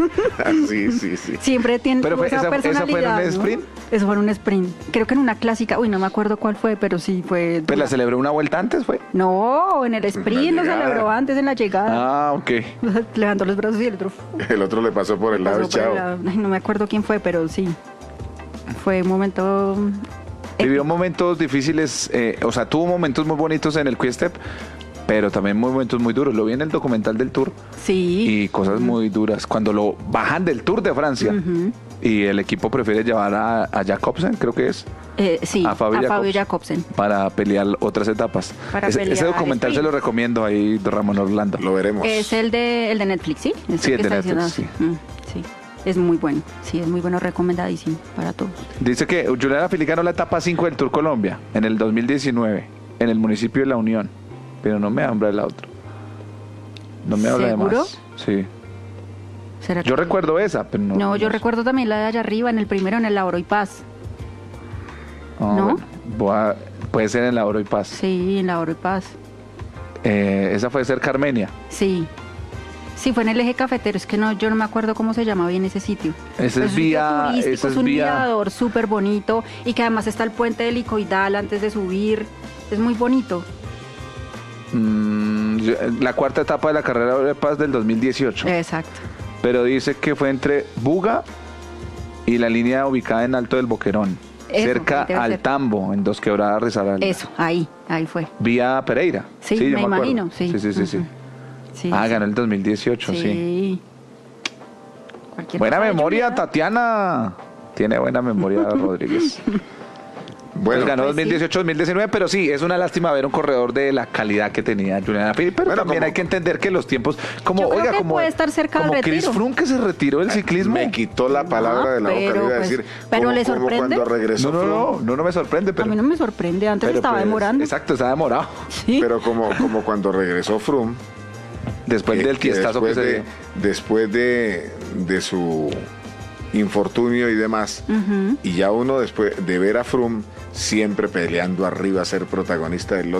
Sí, sí, sí. Siempre tiene Pero tuvo fue- esa esa fue en un personalidad. ¿no? sprint. Eso fue en un sprint. Creo que en una clásica. Uy, no me acuerdo cuál fue, pero sí fue. Pues la dura. celebró una vuelta antes, ¿fue? No, en el sprint lo llegada. celebró antes en la llegada. Ah, ok. Levantó los brazos y el otro. El otro le pasó por el lado y pasó por el chao. lado. Ay, no me acuerdo quién fue, pero sí. Fue un momento. Vivió momentos difíciles, o sea, tuvo momentos muy bonitos en el Quick Step, pero también momentos muy duros. Lo vi en el documental del Tour Sí. y cosas muy duras. Cuando lo bajan del Tour de Francia y el equipo prefiere llevar a Jacobsen, creo que es, Sí, a Fabio Jacobsen. para pelear otras etapas. Para Ese pelear documental se lo sprint. recomiendo ahí, de Ramón Orlando. Lo veremos. Es el de Netflix, ¿sí? Es Sí, el el que de está Netflix, diciendo, sí. Es muy bueno. Sí, es muy bueno, recomendadísimo para todos. Dice que Julián Alaphilippe ganó la etapa 5 del Tour Colombia en el 2019 en el municipio de La Unión, pero no me habla de la otra. No me habla de ¿Seguro? más. Sí. ¿Será Yo que- recuerdo esa, pero no. No, yo sé. recuerdo también la de allá arriba, en el primero, en el Lauro y Paz. Ah, ¿No? bueno, puede ser en la Oro y Paz. Sí, en Lauro y Paz. Esa fue cerca Armenia. Sí. Sí, fue en el eje cafetero. Es que no, yo no me acuerdo cómo se llama bien ese sitio. Ese Pero es un sitio vía- turístico, ese es es un vía- mirador súper bonito y que además está el puente del Helicoidal antes de subir. Es muy bonito. La cuarta etapa de la carrera Oro y Paz del 2018. Exacto. Pero dice que fue entre Buga y la línea ubicada en Alto del Boquerón. Eso, cerca debe al ser. Tambo, en Dos Quebradas, Risaralda. Eso, ahí fue. Vía Pereira. Sí, yo me acuerdo. imagino, sí. Sí. Ujú. Sí, Ah, sí. ganó el 2018, sí. Cualquier Buena cosa de memoria, Julián. Tatiana. Tiene buena memoria, Rodríguez. Bueno, Pues ganó Pues sí. 2018, 2019, pero sí, es una lástima ver un corredor de la calidad que tenía Julian Alaphilippe, pero Bueno, también como- hay que entender que los tiempos, como, Yo creo oiga, que como, puede estar cerca del como Chris retiro. Froome que se retiró del ciclismo. me quitó la palabra de la boca, le pero, iba a pues, decir. pero como- ¿le como sorprende? cuando regresó No me sorprende, pero... A mí no me sorprende, antes pero estaba pues, demorando. Exacto, está demorado. Sí. Pero como cuando regresó Froome, Después del tiestazo que después se de, dio. después de su infortunio y demás, y ya uno después de ver a Froome siempre peleando arriba, ser protagonista del